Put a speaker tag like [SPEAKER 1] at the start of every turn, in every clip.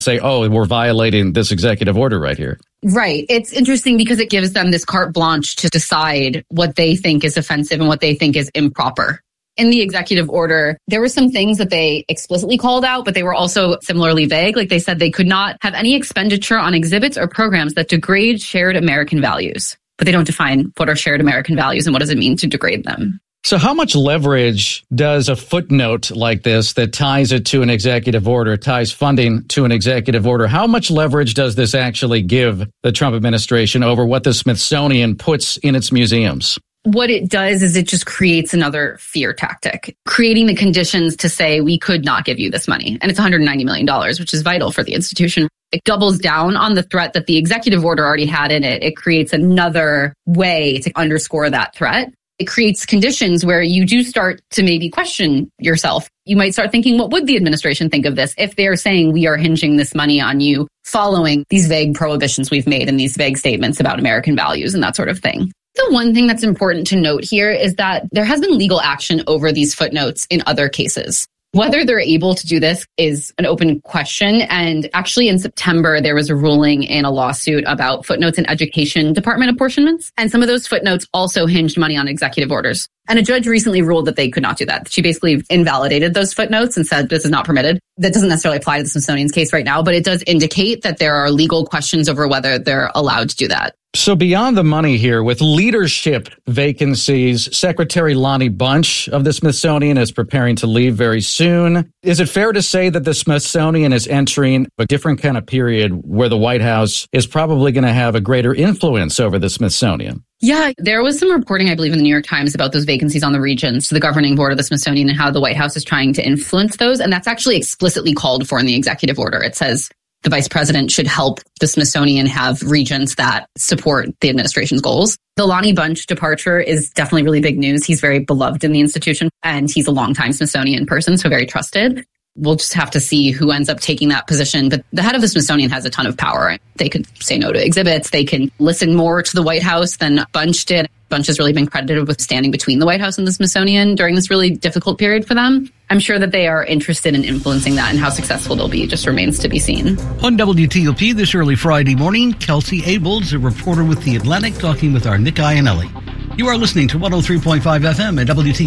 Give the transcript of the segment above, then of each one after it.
[SPEAKER 1] say, oh, we're violating this executive order right here.
[SPEAKER 2] Right. It's interesting because it gives them this carte blanche to decide what they think is offensive and what they think is improper. In the executive order, there were some things that they explicitly called out, but they were also similarly vague. Like they said they could not have any expenditure on exhibits or programs that degrade shared American values. But they don't define what are shared American values and what does it mean to degrade them.
[SPEAKER 1] So how much leverage does a footnote like this that ties it to an executive order, ties funding to an executive order, how much leverage does this actually give the Trump administration over what the Smithsonian puts in its museums?
[SPEAKER 2] What it does is it just creates another fear tactic, creating the conditions to say we could not give you this money. And it's $190 million, which is vital for the institution. It doubles down on the threat that the executive order already had in it. It creates another way to underscore that threat. It creates conditions where you do start to maybe question yourself. You might start thinking, what would the administration think of this if they're saying we are hinging this money on you following these vague prohibitions we've made and these vague statements about American values and that sort of thing? The one thing that's important to note here is that there has been legal action over these footnotes in other cases. Whether they're able to do this is an open question. And actually in September, there was a ruling in a lawsuit about footnotes in education department apportionments. And some of those footnotes also hinged money on executive orders. And a judge recently ruled that they could not do that. She basically invalidated those footnotes and said this is not permitted. That doesn't necessarily apply to the Smithsonian's case right now, but it does indicate that there are legal questions over whether they're allowed to do that.
[SPEAKER 1] So beyond the money here, with leadership vacancies, Secretary Lonnie Bunch of the Smithsonian is preparing to leave very soon. Is it fair to say that the Smithsonian is entering a different kind of period where the White House is probably going to have a greater influence over the Smithsonian?
[SPEAKER 2] Yeah, there was some reporting, I believe, in the New York Times about those vacancies on the regents, the governing board of the Smithsonian, and how the White House is trying to influence those. And that's actually explicitly called for in the executive order. It says the vice president should help the Smithsonian have regents that support the administration's goals. The Lonnie Bunch departure is definitely really big news. He's very beloved in the institution, and he's a longtime Smithsonian person, so very trusted. We'll just have to see who ends up taking that position. But the head of the Smithsonian has a ton of power. They could say no to exhibits. They can listen more to the White House than Bunch did. Bunch has really been credited with standing between the White House and the Smithsonian during this really difficult period for them. I'm sure that they are interested in influencing that, and how successful they'll be just remains to be seen.
[SPEAKER 3] On WTOP this early Friday morning, Kelsey Abels, a reporter with The Atlantic, talking with our Nick Iannelli. You are listening to 103.5 FM at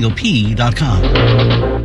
[SPEAKER 3] WTOP.com.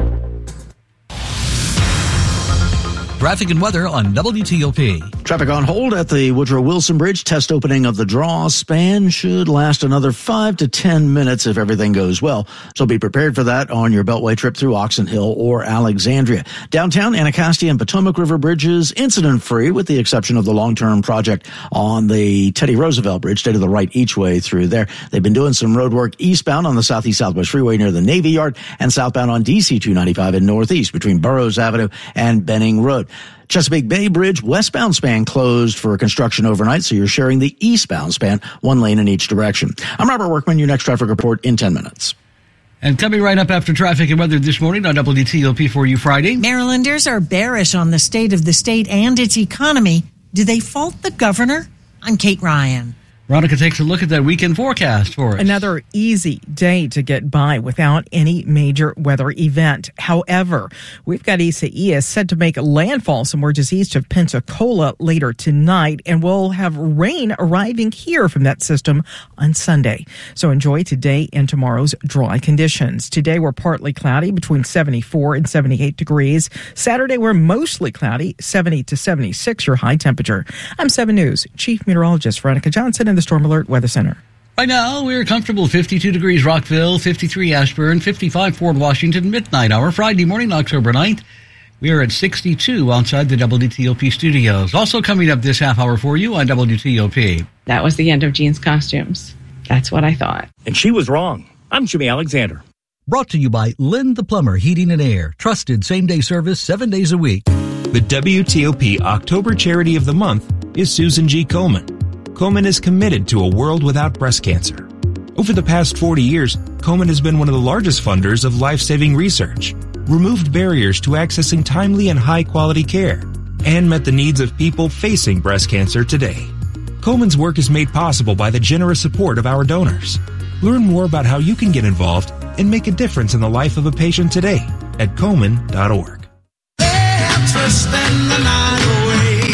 [SPEAKER 3] Traffic and weather on WTOP.
[SPEAKER 4] Traffic on hold at the Woodrow Wilson Bridge. Test opening of the draw span should last another 5 to 10 minutes if everything goes well. So be prepared for that on your Beltway trip through Oxon Hill or Alexandria. Downtown Anacostia and Potomac River bridges incident-free with the exception of the long-term project on the Teddy Roosevelt Bridge. Stay to the right each way through there. They've been doing some road work eastbound on the Southeast Southwest Freeway near the Navy Yard and southbound on DC 295 in Northeast between Burroughs Avenue and Benning Road. Chesapeake Bay Bridge westbound span closed for construction overnight, so you're sharing the eastbound span, one lane in each direction. I'm Robert Workman, your next traffic report in 10 minutes.
[SPEAKER 3] And coming right up after traffic and weather this morning on WTOP for you Friday.
[SPEAKER 5] Marylanders are bearish on the state of the state and its economy. Do they fault the governor? I'm Kate Ryan.
[SPEAKER 3] Veronica takes a look at that weekend forecast for us.
[SPEAKER 6] Another easy day to get by without any major weather event. However, we've got Isaias set to make landfall somewhere just east of Pensacola later tonight, and we'll have rain arriving here from that system on Sunday. So enjoy today and tomorrow's dry conditions. Today we're partly cloudy between 74 and 78 degrees. Saturday we're mostly cloudy, 70 to 76 your high temperature. I'm 7 News Chief Meteorologist Veronica Johnson in the Storm Alert Weather Center.
[SPEAKER 3] Right now, we're comfortable. 52 degrees Rockville, 53 Ashburn, 55 Fort Washington, midnight hour, Friday morning, October 9th. We are at 62 outside the WTOP studios. Also coming up this half hour for you on WTOP.
[SPEAKER 7] That was the end of Jean's costumes. That's what I thought.
[SPEAKER 8] And she was wrong. I'm Jimmy Alexander.
[SPEAKER 3] Brought to you by Lynn the Plumber Heating and Air. Trusted same-day service 7 days a week.
[SPEAKER 9] The WTOP October Charity of the Month is Susan G. Komen. Komen is committed to a world without breast cancer. Over the past 40 years, Komen has been one of the largest funders of life-saving research, removed barriers to accessing timely and high-quality care, and met the needs of people facing breast cancer today. Komen's work is made possible by the generous support of our donors. Learn more about how you can get involved and make a difference in the life of a patient today at Komen.org.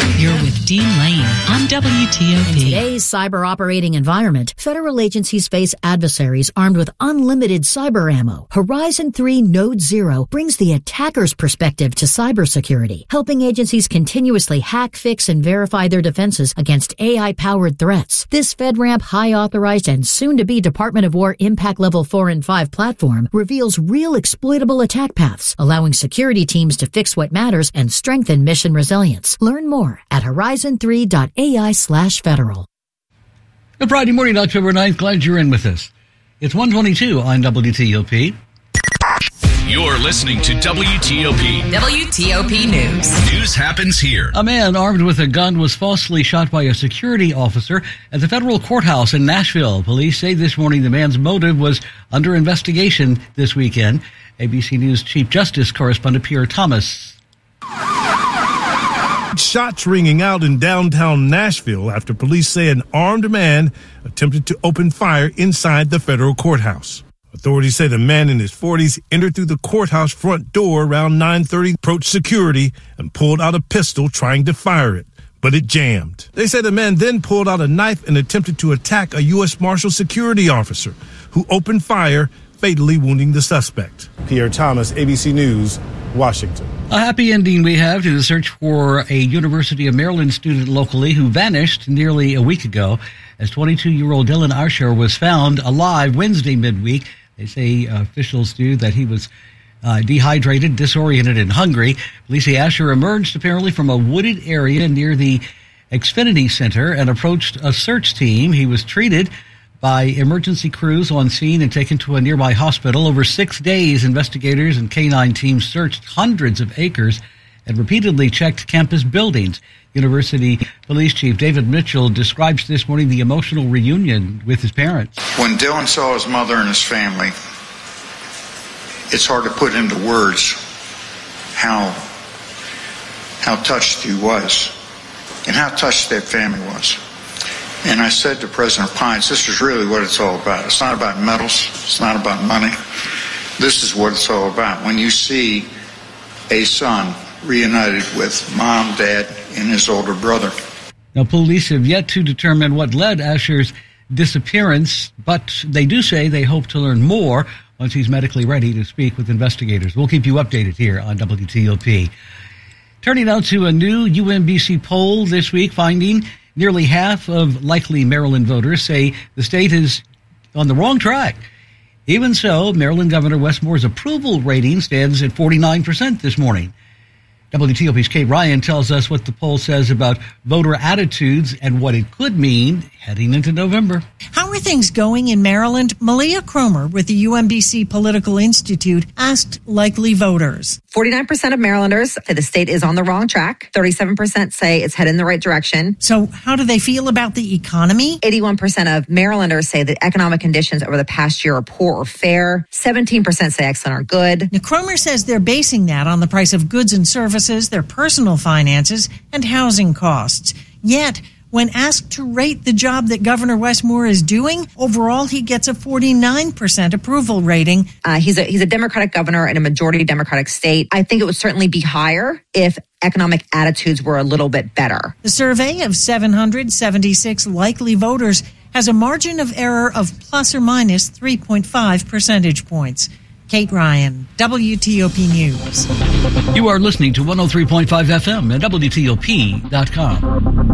[SPEAKER 10] Dean Lane on WTOP.
[SPEAKER 11] In today's cyber operating environment, federal agencies face adversaries armed with unlimited cyber ammo. Horizon 3 Node Zero brings the attacker's perspective to cybersecurity, helping agencies continuously hack, fix, and verify their defenses against AI-powered threats. This FedRAMP high-authorized and soon-to-be Department of War Impact Level 4 and 5 platform reveals real exploitable attack paths, allowing security teams to fix what matters and strengthen mission resilience. Learn more at horizon3.ai/federal.
[SPEAKER 3] Good Friday morning, October 9th. Glad you're in with us. It's 1:22 on WTOP.
[SPEAKER 12] You're listening to WTOP.
[SPEAKER 10] WTOP News.
[SPEAKER 12] News happens here.
[SPEAKER 3] A man armed with a gun was falsely shot by a security officer at the federal courthouse in Nashville. Police say this morning the man's motive was under investigation this weekend. ABC News Chief Justice correspondent Pierre Thomas.
[SPEAKER 13] Shots ringing out in downtown Nashville after police say an armed man attempted to open fire inside the federal courthouse. Authorities say the man in his 40s entered through the courthouse front door around 9:30, approached security, and pulled out a pistol trying to fire it, but it jammed. They say the man then pulled out a knife and attempted to attack a U.S. Marshal security officer who opened fire, fatally wounding the suspect. Pierre Thomas, ABC News, Washington.
[SPEAKER 3] A happy ending we have to the search for a University of Maryland student locally who vanished nearly a week ago, as 22-year-old Dylan Asher was found alive Wednesday midweek. They say officials do that he was dehydrated, disoriented, and hungry. Police say Asher emerged apparently from a wooded area near the Xfinity Center and approached a search team. He was treated by emergency crews on scene and taken to a nearby hospital. Over 6 days, investigators and K-9 teams searched hundreds of acres and repeatedly checked campus buildings. University Police Chief David Mitchell describes this morning the emotional reunion with his parents.
[SPEAKER 14] When Dylan saw his mother and his family, it's hard to put into words how touched he was and how touched that family was. And I said to President Pines, this is really what it's all about. It's not about medals. It's not about money. This is what it's all about. When you see a son reunited with mom, dad, and his older brother.
[SPEAKER 3] Now, police have yet to determine what led Asher's disappearance, but they do say they hope to learn more once he's medically ready to speak with investigators. We'll keep you updated here on WTOP. Turning now to a new UMBC poll this week, finding nearly half of likely Maryland voters say the state is on the wrong track. Even so, Maryland Governor Wes Moore's approval rating stands at 49% this morning. WTOP's Kate Ryan tells us what the poll says about voter attitudes and what it could mean heading into November.
[SPEAKER 5] How are things going in Maryland? Malia Cromer with the UMBC Political Institute asked likely voters.
[SPEAKER 15] 49% of Marylanders say the state is on the wrong track. 37% say it's headed in the right direction.
[SPEAKER 5] So how do they feel about the economy?
[SPEAKER 15] 81% of Marylanders say that economic conditions over the past year are poor or fair. 17% say excellent or good.
[SPEAKER 5] Now, Cromer says they're basing that on the price of goods and services, their personal finances, and housing costs. Yet, when asked to rate the job that Governor Wes Moore is doing, overall he gets a 49% approval rating.
[SPEAKER 15] He's a Democratic governor in a majority Democratic state. I think it would certainly be higher if economic attitudes were a little bit better.
[SPEAKER 5] The survey of 776 likely voters has a margin of error of plus or minus 3.5 percentage points. Kate Ryan, WTOP News.
[SPEAKER 3] You are listening to 103.5 FM at WTOP.com.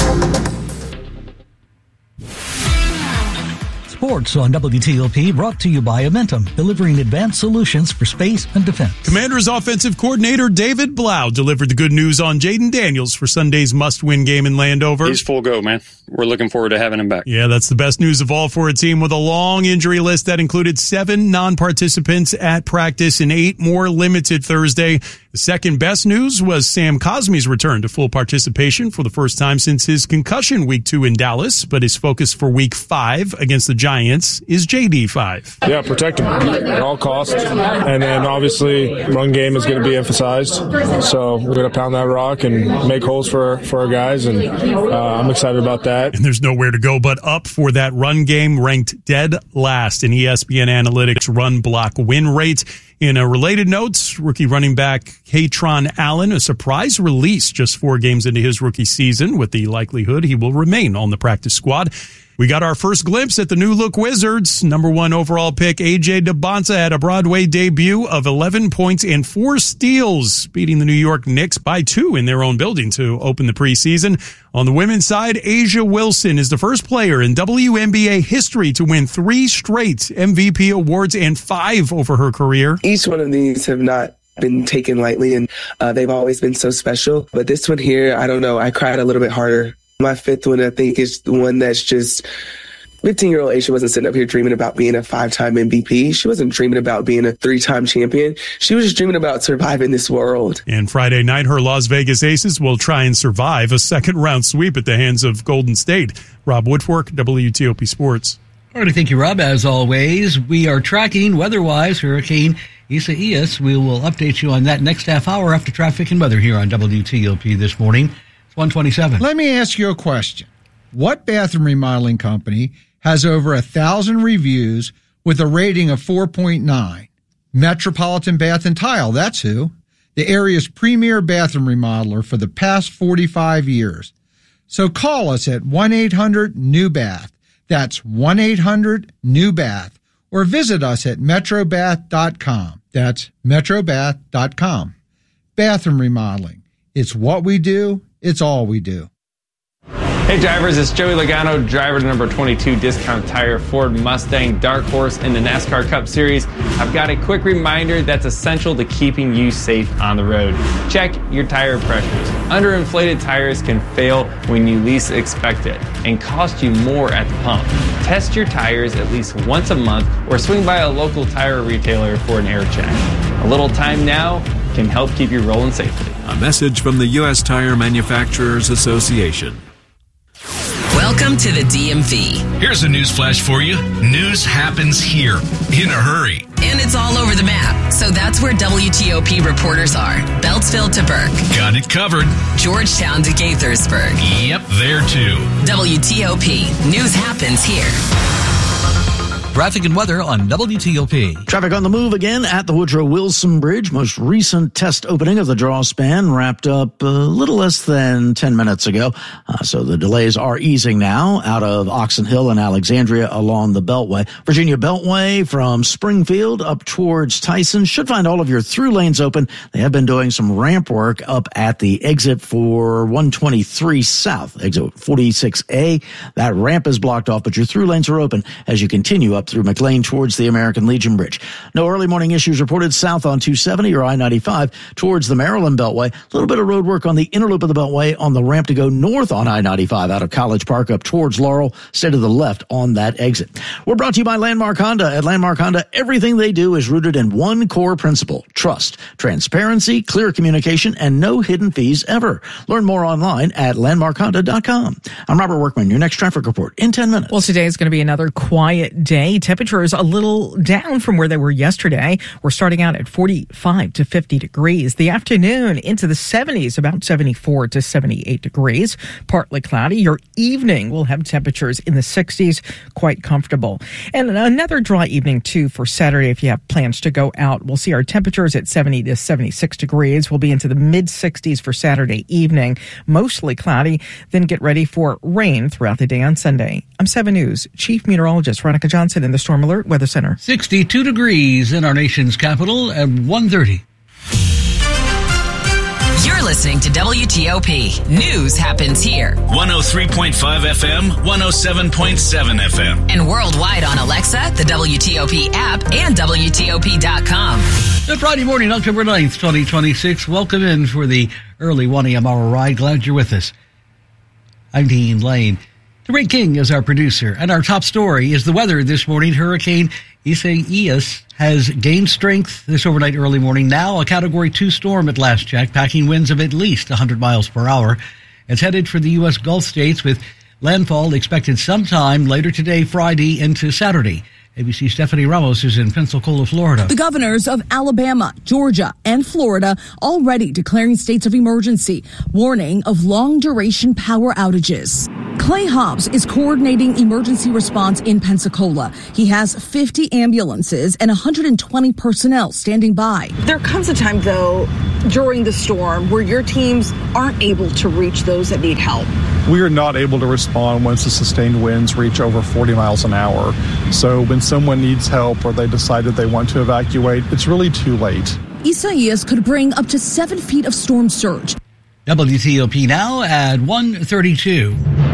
[SPEAKER 3] Sports on WTOP, brought to you by Amentum, delivering advanced solutions for space and defense.
[SPEAKER 16] Commanders offensive coordinator David Blau delivered the good news on Jaden Daniels for Sunday's must-win game in Landover.
[SPEAKER 17] He's full go, man. We're looking forward to having him back.
[SPEAKER 16] Yeah, that's the best news of all for a team with a long injury list that included 7 non-participants at practice and 8 more limited Thursday. The second best news was Sam Cosme's return to full participation for the first time since his concussion week 2 in Dallas, but his focus for week 5 against the Giants is JD5.
[SPEAKER 18] Yeah, protect him at all costs. And then obviously run game is going to be emphasized. So we're going to pound that rock and make holes for our guys, and I'm excited about that.
[SPEAKER 16] And there's nowhere to go but up for that run game, ranked dead last in ESPN Analytics run block win rate. In a related note, rookie running back Katron Allen, a surprise release just 4 games into his rookie season, with the likelihood he will remain on the practice squad. We got our first glimpse at the new look Wizards. Number 1 overall pick A.J. Debonta had a Broadway debut of 11 points and 4 steals, beating the New York Knicks by 2 in their own building to open the preseason. On the women's side, Asia Wilson is the first player in WNBA history to win 3 straight MVP awards and 5 over her career.
[SPEAKER 19] Each one of these have not been taken lightly, and they've always been so special. But this one here, I don't know, I cried a little bit harder. My 5th one, I think, is the one that's just 15-year-old Aisha wasn't sitting up here dreaming about being a 5-time MVP. She wasn't dreaming about being a 3-time champion. She was just dreaming about surviving this world.
[SPEAKER 16] And Friday night, her Las Vegas Aces will try and survive a second-round sweep at the hands of Golden State. Rob Woodfork, WTOP Sports.
[SPEAKER 3] All right, thank you, Rob. As always, we are tracking weather-wise Hurricane Isaias. We will update you on that next half hour after traffic and weather here on WTOP this morning. 127.
[SPEAKER 20] Let me ask you a question. What bathroom remodeling company has over 1,000 reviews with a rating of 4.9? Metropolitan Bath and Tile, that's who. The area's premier bathroom remodeler for the past 45 years. So call us at 1-800-NEW-BATH. That's 1-800-NEW-BATH. Or visit us at metrobath.com. That's metrobath.com. Bathroom remodeling. It's what we do. It's all we do.
[SPEAKER 21] Hey drivers, it's Joey Logano, driver to number 22 Discount Tire Ford Mustang Dark Horse in the NASCAR Cup Series. I've got a quick reminder that's essential to keeping you safe on the road. Check your tire pressures. Underinflated tires can fail when you least expect it and cost you more at the pump. Test your tires at least once a month or swing by a local tire retailer for an air check. A little time now can help keep you rolling safely.
[SPEAKER 22] A message from the U.S. Tire Manufacturers Association.
[SPEAKER 10] Welcome to the DMV.
[SPEAKER 12] Here's a news flash for you. News happens here in a hurry.
[SPEAKER 10] And it's all over the map. So that's where WTOP reporters are. Beltsville to Burke.
[SPEAKER 12] Got it covered.
[SPEAKER 10] Georgetown to Gaithersburg.
[SPEAKER 12] Yep, there too.
[SPEAKER 10] WTOP. News happens here.
[SPEAKER 3] Traffic and weather on WTOP.
[SPEAKER 4] Traffic on the move again at the Woodrow Wilson Bridge. Most recent test opening of the draw span wrapped up a little less than 10 minutes ago. So the delays are easing now out of Oxon Hill and Alexandria along the Beltway. Virginia Beltway from Springfield up towards Tyson. Should find all of your through lanes open. They have been doing some ramp work up at the exit for 123 South, exit 46A. That ramp is blocked off, but your through lanes are open as you continue up through McLean towards the American Legion Bridge. No early morning issues reported south on 270 or I-95 towards the Maryland Beltway. A little bit of road work on the inner loop of the Beltway on the ramp to go north on I-95 out of College Park up towards Laurel. Stay to the left on that exit. We're brought to you by Landmark Honda. At Landmark Honda, everything they do is rooted in one core principle: trust, transparency, clear communication, and no hidden fees ever. Learn more online at landmarkhonda.com. I'm Robert Workman. Your next traffic report in 10 minutes.
[SPEAKER 6] Well, today is going to be another quiet day. Temperatures a little down from where they were yesterday. We're starting out at 45 to 50 degrees. The afternoon into the 70s, about 74 to 78 degrees. Partly cloudy. Your evening will have temperatures in the 60s, quite comfortable. And another dry evening, too, for Saturday if you have plans to go out. We'll see our temperatures at 70 to 76 degrees. We'll be into the mid-60s for Saturday evening. Mostly cloudy. Then get ready for rain throughout the day on Sunday. I'm 7 News Chief Meteorologist Veronica Johnson in the Storm Alert Weather Center.
[SPEAKER 3] 62 degrees in our nation's capital at 1:30.
[SPEAKER 10] You're listening to WTOP. News happens here.
[SPEAKER 12] 103.5 FM, 107.7 FM.
[SPEAKER 10] And worldwide on Alexa, the WTOP app, and WTOP.com.
[SPEAKER 3] Good Friday morning, October 9th, 2026. Welcome in for the early 1 a.m. hour ride. Glad you're with us. I'm Dean Lane. Ray King is our producer, and our top story is the weather this morning. Hurricane Isaias has gained strength this overnight early morning. Now a Category 2 storm at last check, packing winds of at least 100 miles per hour. It's headed for the U.S. Gulf states with landfall expected sometime later today, Friday, into Saturday. ABC Stephanie Ramos is in Pensacola, Florida.
[SPEAKER 23] The governors of Alabama, Georgia, and Florida already declaring states of emergency, warning of long-duration power outages. Clay Hobbs is coordinating emergency response in Pensacola. He has 50 ambulances and 120 personnel standing by.
[SPEAKER 1] There comes a time, though, during the storm where your teams aren't able to reach those that need help.
[SPEAKER 2] We are not able to respond once the sustained winds reach over 40 miles an hour. So when someone needs help or they decide that they want to evacuate, it's really too late.
[SPEAKER 23] Isaias could bring up to 7 feet of storm surge.
[SPEAKER 3] WTOP now at 1:32.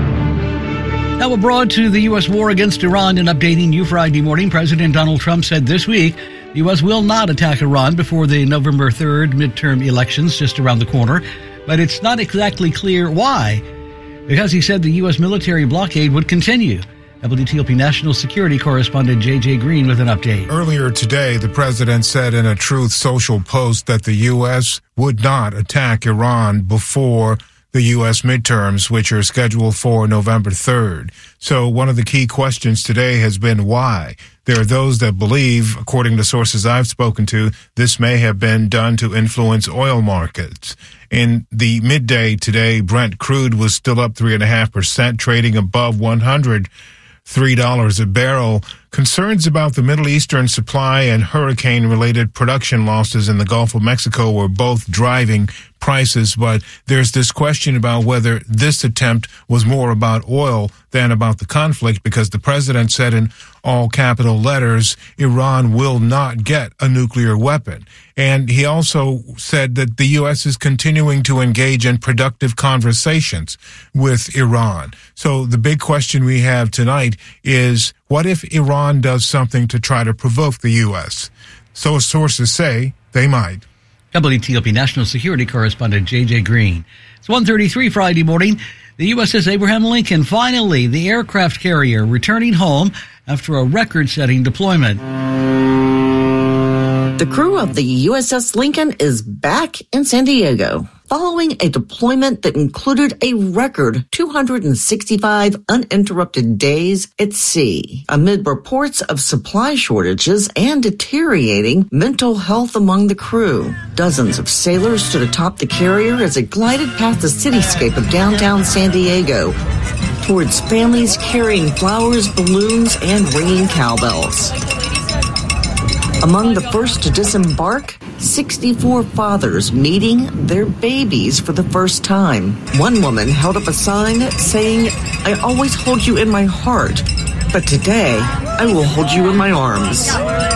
[SPEAKER 3] Now abroad to the U.S. war against Iran and updating you Friday morning. President Donald Trump said this week the U.S. will not attack Iran before the November 3rd midterm elections just around the corner. But it's not exactly clear why, because he said the U.S. military blockade would continue. WTOP national security correspondent J.J. Green with an update.
[SPEAKER 7] Earlier today, the president said in a Truth Social post that the U.S. would not attack Iran before the U.S. midterms, which are scheduled for November 3rd. So one of the key questions today has been why. There are those that believe, according to sources I've spoken to, this may have been done to influence oil markets. In the midday today, Brent crude was still up 3.5%, trading above $103 a barrel. Concerns about the Middle Eastern supply and hurricane-related production losses in the Gulf of Mexico were both driving prices, but there's this question about whether this attempt was more about oil than about the conflict, because the president said in all capital letters, Iran will not get a nuclear weapon. And he also said that the U.S. is continuing to engage in productive conversations with Iran. So the big question we have tonight is, what if Iran does something to try to provoke the U.S.? So sources say they might.
[SPEAKER 3] WTOP national security correspondent J.J. Green. It's 1:33 Friday morning. The USS Abraham Lincoln, finally, the aircraft carrier, returning home after a record-setting deployment.
[SPEAKER 24] The crew of the USS Lincoln is back in San Diego following a deployment that included a record 265 uninterrupted days at sea, amid reports of supply shortages and deteriorating mental health among the crew. Dozens of sailors stood atop the carrier as it glided past the cityscape of downtown San Diego towards families carrying flowers, balloons, and ringing cowbells. Among the first to disembark, 64 fathers meeting their babies for the first time. One woman held up a sign saying, "I always hold you in my heart, but today I will hold you in my arms."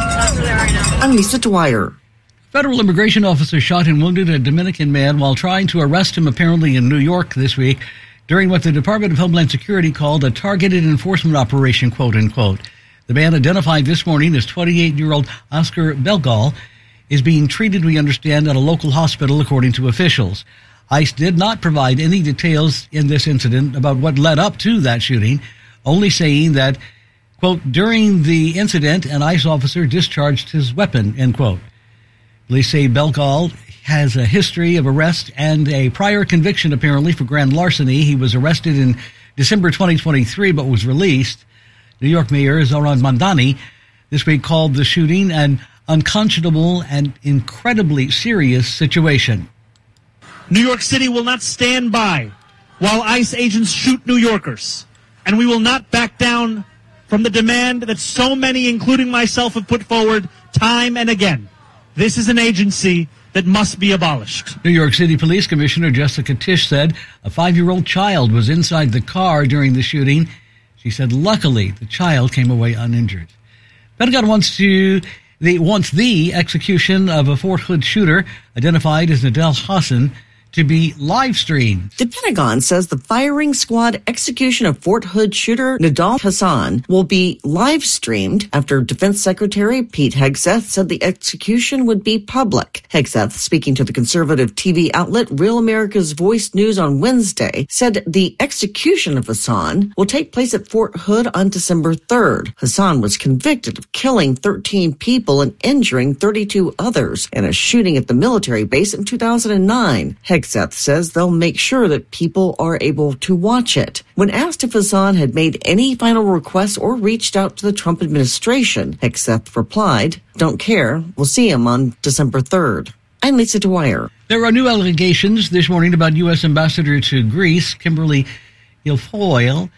[SPEAKER 24] I'm Lisa Dwyer.
[SPEAKER 3] Federal immigration officer shot and wounded a Dominican man while trying to arrest him apparently in New York this week during what the Department of Homeland Security called a targeted enforcement operation, quote unquote. The man, identified this morning as 28-year-old Oscar Belgal, is being treated, we understand, at a local hospital, according to officials. ICE did not provide any details in this incident about what led up to that shooting, only saying that, quote, during the incident, an ICE officer discharged his weapon, end quote. Police say Belgal has a history of arrest and a prior conviction, apparently, for grand larceny. He was arrested in December 2023, but was released. New York Mayor Zohran Mamdani this week called the shooting an unconscionable and incredibly serious situation.
[SPEAKER 25] New York City will not stand by while ICE agents shoot New Yorkers, and we will not back down from the demand that so many, including myself, have put forward time and again. This is an agency that must be abolished.
[SPEAKER 3] New York City Police Commissioner Jessica Tisch said a 5-year-old child was inside the car during the shooting. She said, luckily, the child came away uninjured. Pentagon wants the execution of a Fort Hood shooter identified as Nadel Hassan to be live streamed.
[SPEAKER 24] The Pentagon says the firing squad execution of Fort Hood shooter Nadel Hassan will be live streamed after Defense Secretary Pete Hegseth said the execution would be public. Hegseth, speaking to the conservative TV outlet Real America's Voice News on Wednesday, said the execution of Hassan will take place at Fort Hood on December 3rd. Hassan was convicted of killing 13 people and injuring 32 others in a shooting at the military base in 2009. Hegseth says they'll make sure that people are able to watch it. When asked if Hassan had made any final requests or reached out to the Trump administration, Hegseth replied, "Don't care. We'll see him on December 3rd. I'm Lisa Dwyer.
[SPEAKER 3] There are new allegations this morning about U.S. Ambassador to Greece, Kimberly Guilfoyle.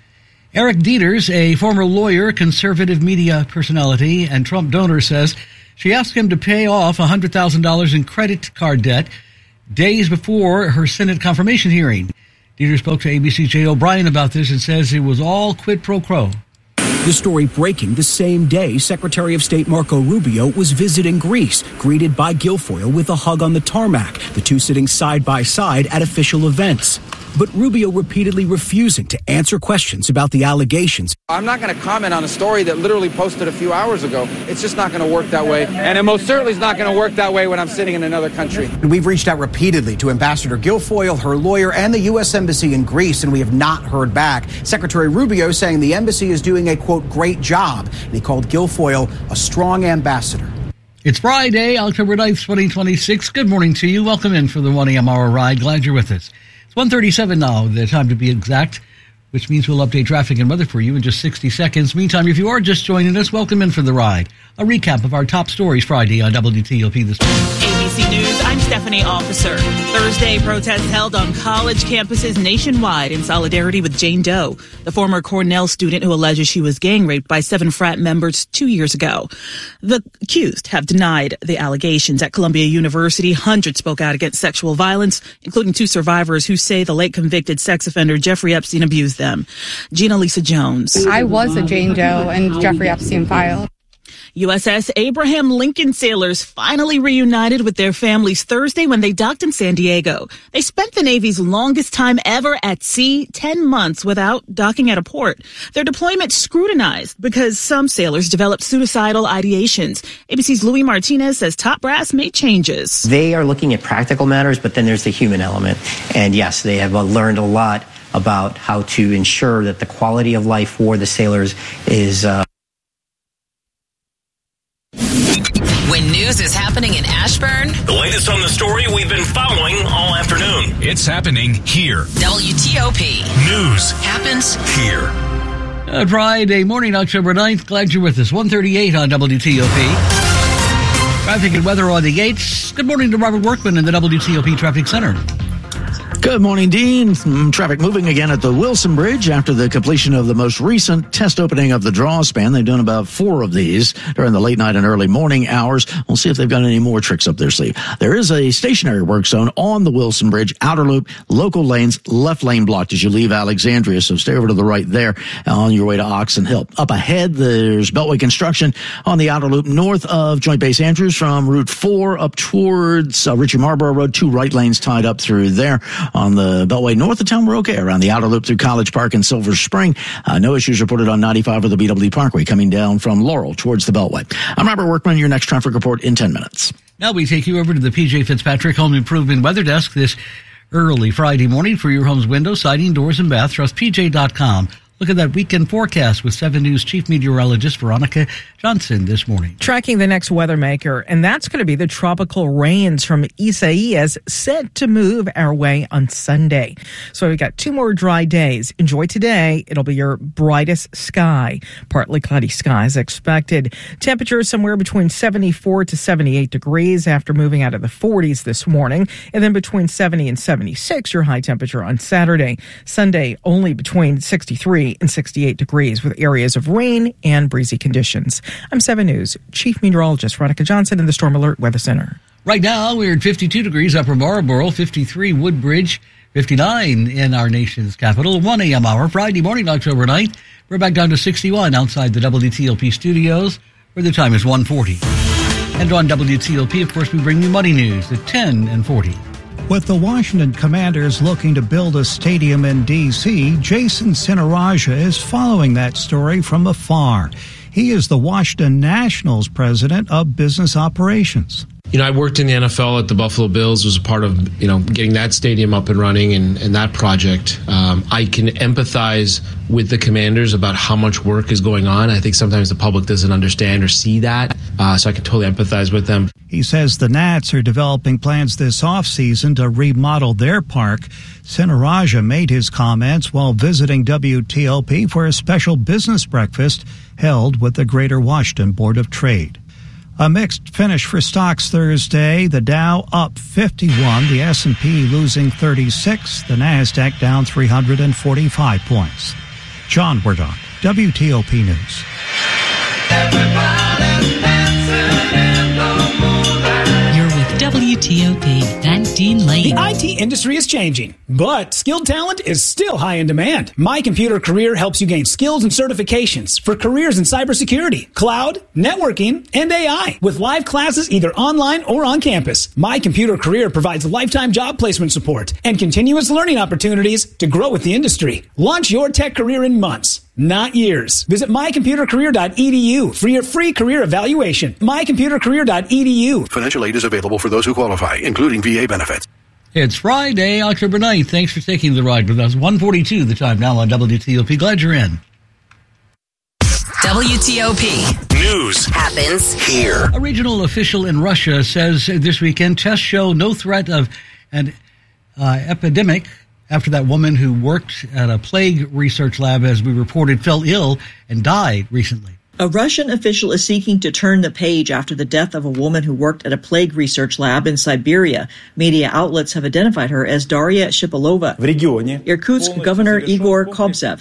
[SPEAKER 3] Eric Dieters, a former lawyer, conservative media personality, and Trump donor, says she asked him to pay off $100,000 in credit card debt days before her Senate confirmation hearing. Dieters spoke to ABC's Jay O'Brien about this and says it was all quid pro quo.
[SPEAKER 8] The story breaking the same day Secretary of State Marco Rubio was visiting Greece, greeted by Guilfoyle with a hug on the tarmac, the two sitting side by side at official events. But Rubio repeatedly refusing to answer questions about the allegations.
[SPEAKER 9] I'm not going to comment on a story that literally posted a few hours ago. It's just not going to work that way. And it most certainly is not going to work that way when I'm sitting in another country.
[SPEAKER 11] We've reached out repeatedly to Ambassador Guilfoyle, her lawyer, and the U.S. Embassy in Greece, and we have not heard back. Secretary Rubio saying the embassy is doing a, quote, great job. And he called Guilfoyle a strong ambassador.
[SPEAKER 3] It's Friday, October 9th, 2026. Good morning to you. Welcome in for the 1 a.m. hour ride. Glad you're with us. It's 1:37 now, the time to be exact, which means we'll update traffic and weather for you in just 60 seconds. Meantime, if you are just joining us, welcome in for the ride. A recap of our top stories Friday on WTOP this morning.
[SPEAKER 13] ABC News, I'm Stephanie Officer. Thursday, protests held on college campuses nationwide in solidarity with Jane Doe, the former Cornell student who alleges she was gang raped by 7 frat members 2 years ago. The accused have denied the allegations. At Columbia University, hundreds spoke out against sexual violence, including 2 survivors who say the late convicted sex offender Jeffrey Epstein abused them. Gina Lisa Jones.
[SPEAKER 14] I was a Jane Doe and Jeffrey Epstein file.
[SPEAKER 13] USS Abraham Lincoln sailors finally reunited with their families Thursday when they docked in San Diego. They spent the Navy's longest time ever at sea, 10 months without docking at a port. Their deployment scrutinized because some sailors developed suicidal ideations. ABC's Louis Martinez says top brass made changes.
[SPEAKER 26] They are looking at practical matters, but then there's the human element. And yes, they have learned a lot about how to ensure that the quality of life for the sailors is
[SPEAKER 10] When news is happening in Ashburn,
[SPEAKER 12] the latest on the story we've been following all afternoon. It's happening here.
[SPEAKER 10] WTOP.
[SPEAKER 12] News
[SPEAKER 10] happens
[SPEAKER 12] here.
[SPEAKER 3] Friday morning, October 9th. Glad you're with us. 1:38 on WTOP. Traffic and weather on the 8s. Good morning to Robert Workman in the WTOP Traffic Center.
[SPEAKER 4] Good morning, Dean. Traffic moving again at the Wilson Bridge after the completion of the most recent test opening of the draw span. They've done about 4 of these during the late night and early morning hours. We'll see if they've got any more tricks up their sleeve. There is a stationary work zone on the Wilson Bridge, outer loop, local lanes, left lane blocked as you leave Alexandria, so stay over to the right there on your way to Oxon Hill. Up ahead, there's Beltway construction on the outer loop north of Joint Base Andrews from Route 4 up towards Ritchie Marlboro Road. 2 right lanes tied up through there. On the Beltway north of town, we're okay. Around the outer loop through College Park and Silver Spring, no issues reported on 95 or the BW Parkway coming down from Laurel towards the Beltway. I'm Robert Workman, your next traffic report in 10 minutes.
[SPEAKER 3] Now we take you over to the PJ Fitzpatrick Home Improvement Weather Desk this early Friday morning for your home's windows, siding, doors, and bath. Trust PJ.com. Look at that weekend forecast with 7 News Chief Meteorologist Veronica Johnson this morning.
[SPEAKER 6] Tracking the next weather maker, and that's going to be the tropical rains from Isaias set to move our way on Sunday. So we've got 2 more dry days. Enjoy today. It'll be your brightest sky. Partly cloudy skies expected. Temperatures somewhere between 74 to 78 degrees after moving out of the 40s this morning. And then between 70 and 76, your high temperature on Saturday. Sunday, only between 63 and 68 degrees with areas of rain and breezy conditions. I'm 7 News Chief Meteorologist Veronica Johnson in the Storm Alert Weather Center.
[SPEAKER 3] Right now, we're at 52 degrees Upper Marlboro, 53 Woodbridge, 59 in our nation's capital. 1 a.m. hour, Friday morning, October 9th. We're back down to 61 outside the WTOP studios, where the time is 1:40. And on WTOP, of course, we bring you money news at 10 and 40.
[SPEAKER 27] With the Washington Commanders looking to build a stadium in D.C., Jason Sinaraja is following that story from afar. He is the Washington Nationals president of business operations.
[SPEAKER 28] You know, I worked in the NFL at the Buffalo Bills, was a part of, getting that stadium up and running and that project. I can empathize with the Commanders about how much work is going on. I think sometimes the public doesn't understand or see that, so I can totally empathize with them.
[SPEAKER 27] He says the Nats are developing plans this offseason to remodel their park. Sinaraja made his comments while visiting WTOP for a special business breakfast held with the Greater Washington Board of Trade. A mixed finish for stocks Thursday. The Dow up 51, the S&P losing 36, the Nasdaq down 345 points. John Wardon, WTOP News.
[SPEAKER 5] WTOP, I'm Dean Lane.
[SPEAKER 15] The IT industry is changing, but skilled talent is still high in demand. My Computer Career helps you gain skills and certifications for careers in cybersecurity, cloud, networking, and AI with live classes either online or on campus. My Computer Career provides lifetime job placement support and continuous learning opportunities to grow with the industry. Launch your tech career in months, not years. Visit mycomputercareer.edu for your free career evaluation. mycomputercareer.edu.
[SPEAKER 16] Financial aid is available for those who qualify, including VA benefits.
[SPEAKER 3] It's Friday, October 9th. Thanks for taking the ride with us. 1:42 the time now on WTOP. Glad you're in.
[SPEAKER 10] WTOP.
[SPEAKER 16] News
[SPEAKER 10] happens
[SPEAKER 16] here.
[SPEAKER 3] A regional official in Russia says this weekend tests show no threat of an epidemic after that woman who worked at a plague research lab, as we reported, fell ill and died recently.
[SPEAKER 17] A Russian official is seeking to turn the page after the death of a woman who worked at a plague research lab in Siberia. Media outlets have identified her as Daria Shipilova. Irkutsk Governor Igor Kobzev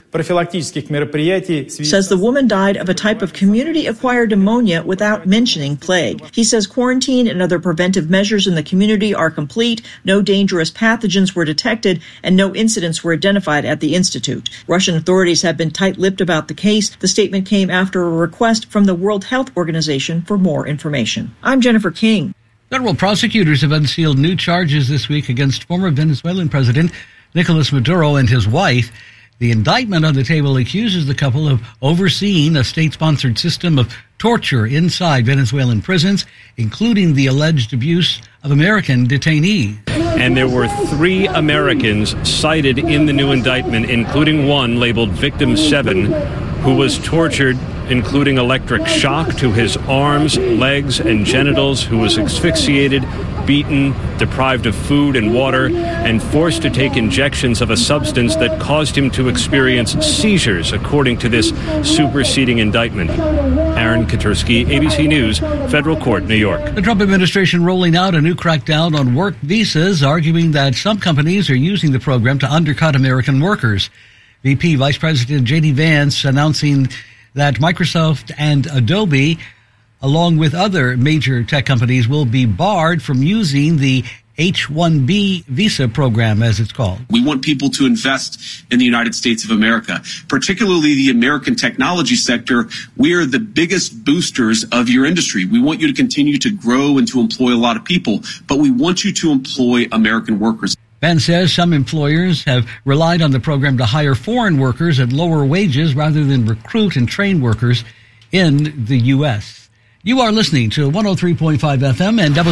[SPEAKER 17] says the woman died of a type of community-acquired pneumonia without mentioning plague. He says quarantine and other preventive measures in the community are complete, no dangerous pathogens were detected, and no incidents were identified at the institute. Russian authorities have been tight-lipped about the case. The statement came after a request from the World Health Organization for more information. I'm Jennifer King.
[SPEAKER 3] Federal prosecutors have unsealed new charges this week against former Venezuelan President Nicolas Maduro and his wife. The indictment on the table accuses the couple of overseeing a state-sponsored system of torture inside Venezuelan prisons, including the alleged abuse of American detainees.
[SPEAKER 18] And there were 3 Americans cited in the new indictment, including one labeled Victim 7, who was tortured, including electric shock to his arms, legs, and genitals, who was asphyxiated, beaten, deprived of food and water, and forced to take injections of a substance that caused him to experience seizures, according to this superseding indictment. Aaron Katursky, ABC News, Federal Court, New York.
[SPEAKER 3] The Trump administration rolling out a new crackdown on work visas, arguing that some companies are using the program to undercut American workers. VP Vice President J.D. Vance announcing that Microsoft and Adobe, along with other major tech companies, will be barred from using the H-1B visa program, as it's called.
[SPEAKER 19] We want people to invest in the United States of America, particularly the American technology sector. We are the biggest boosters of your industry. We want you to continue to grow and to employ a lot of people, but we want you to employ American workers.
[SPEAKER 3] Vance says some employers have relied on the program to hire foreign workers at lower wages rather than recruit and train workers in the U.S. You are listening to 103.5 FM and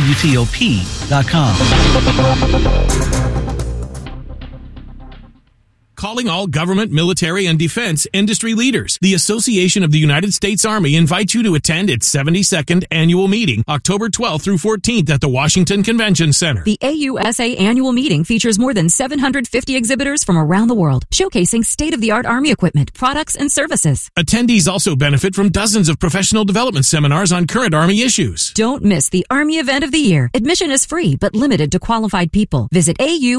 [SPEAKER 3] WTOP.com.
[SPEAKER 20] Calling all government, military, and defense industry leaders. The Association of the United States Army invites you to attend its 72nd annual meeting, October 12th through 14th at the Washington Convention Center.
[SPEAKER 21] The AUSA annual meeting features more than 750 exhibitors from around the world, showcasing state-of-the-art Army equipment, products, and services.
[SPEAKER 20] Attendees also benefit from dozens of professional development seminars on current Army issues.
[SPEAKER 21] Don't miss the Army event of the year. Admission is free, but limited to qualified people. Visit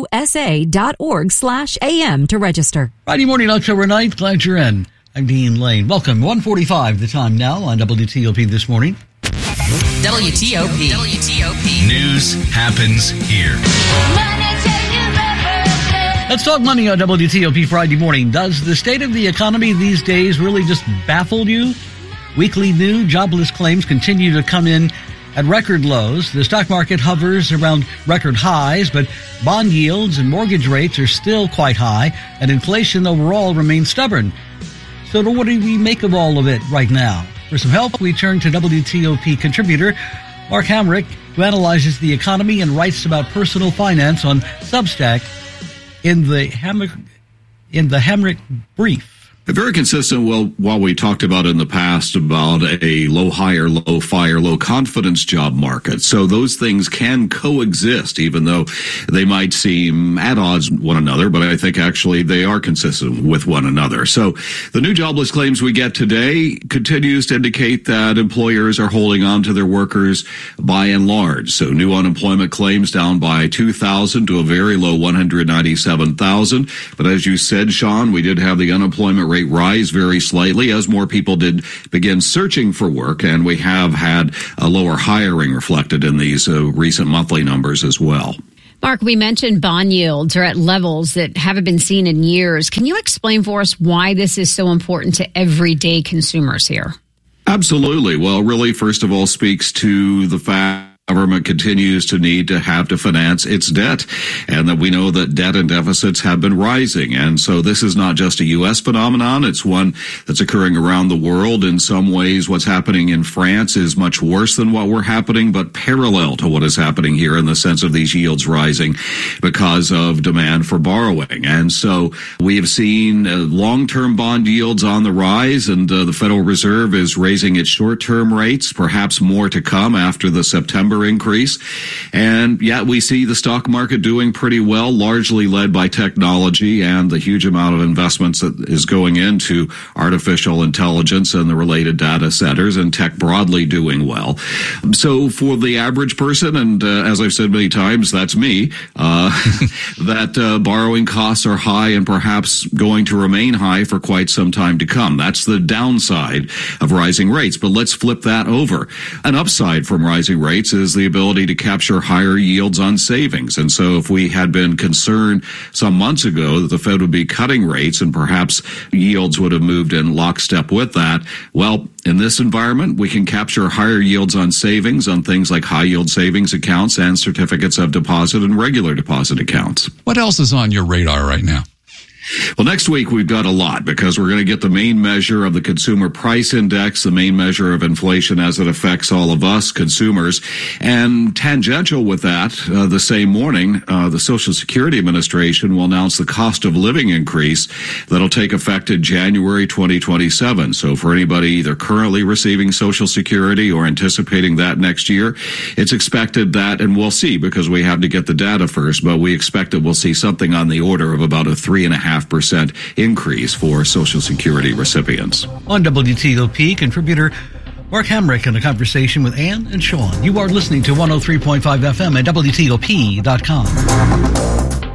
[SPEAKER 21] ausa.org/am to register.
[SPEAKER 3] Friday morning, October 9th. Glad you're in. I'm Dean Lane. Welcome. 1:45 the time now on WTOP this morning.
[SPEAKER 10] WTOP.
[SPEAKER 12] News happens here.
[SPEAKER 3] Let's talk money on WTOP Friday morning. Does the state of the economy these days really just baffle you? Weekly new jobless claims continue to come in at record lows. The stock market hovers around record highs, but bond yields and mortgage rates are still quite high, and inflation overall remains stubborn. So what do we make of all of it right now? For some help, we turn to WTOP contributor Mark Hamrick, who analyzes the economy and writes about personal finance on Substack in the Hamrick Brief.
[SPEAKER 1] Very consistent. Well, while we talked about in the past about a low hire, low fire, low confidence job market. So those things can coexist, even though they might seem at odds with one another. But I think actually they are consistent with one another. So the new jobless claims we get today continues to indicate that employers are holding on to their workers by and large. So new unemployment claims down by 2,000 to a very low 197,000. But as you said, Sean, we did have the unemployment rate rise very slightly as more people did begin searching for work, and we have had a lower hiring reflected in these recent monthly numbers as well.
[SPEAKER 2] Mark, we mentioned bond yields are at levels that haven't been seen in years. Can you explain for us why this is so important to everyday consumers here?
[SPEAKER 1] Absolutely. Well, really, first of all, speaks to the fact government continues to need to have to finance its debt, and that we know that debt and deficits have been rising. And so this is not just a U.S. phenomenon. It's one that's occurring around the world. In some ways, what's happening in France is much worse than what we're happening, but parallel to what is happening here in the sense of these yields rising because of demand for borrowing. And so we have seen long-term bond yields on the rise, and the Federal Reserve is raising its short-term rates, perhaps more to come after the September increase. And yet we see the stock market doing pretty well, largely led by technology and the huge amount of investments that is going into artificial intelligence and the related data centers, and tech broadly doing well. So for the average person, and as I've said many times, that's me, that borrowing costs are high and perhaps going to remain high for quite some time to come. That's the downside of rising rates. But let's flip that over. An upside from rising rates is the ability to capture higher yields on savings. And so if we had been concerned some months ago that the Fed would be cutting rates and perhaps yields would have moved in lockstep with that, well, in this environment, we can capture higher yields on savings on things like high yield savings accounts and certificates of deposit and regular deposit accounts.
[SPEAKER 7] What else is on your radar right now?
[SPEAKER 1] Well, next week we've got a lot because we're going to get the main measure of the consumer price index, the main measure of inflation as it affects all of us consumers. And tangential with that, the same morning, the Social Security Administration will announce the cost of living increase that'll take effect in January 2027. So for anybody either currently receiving Social Security or anticipating that next year, it's expected that, and we'll see because we have to get the data first, but we expect that we'll see something on the order of about a 3.5% increase for Social Security recipients.
[SPEAKER 3] On WTOP, contributor Mark Hamrick in a conversation with Ann and Sean. You are listening to 103.5 FM at WTOP.com.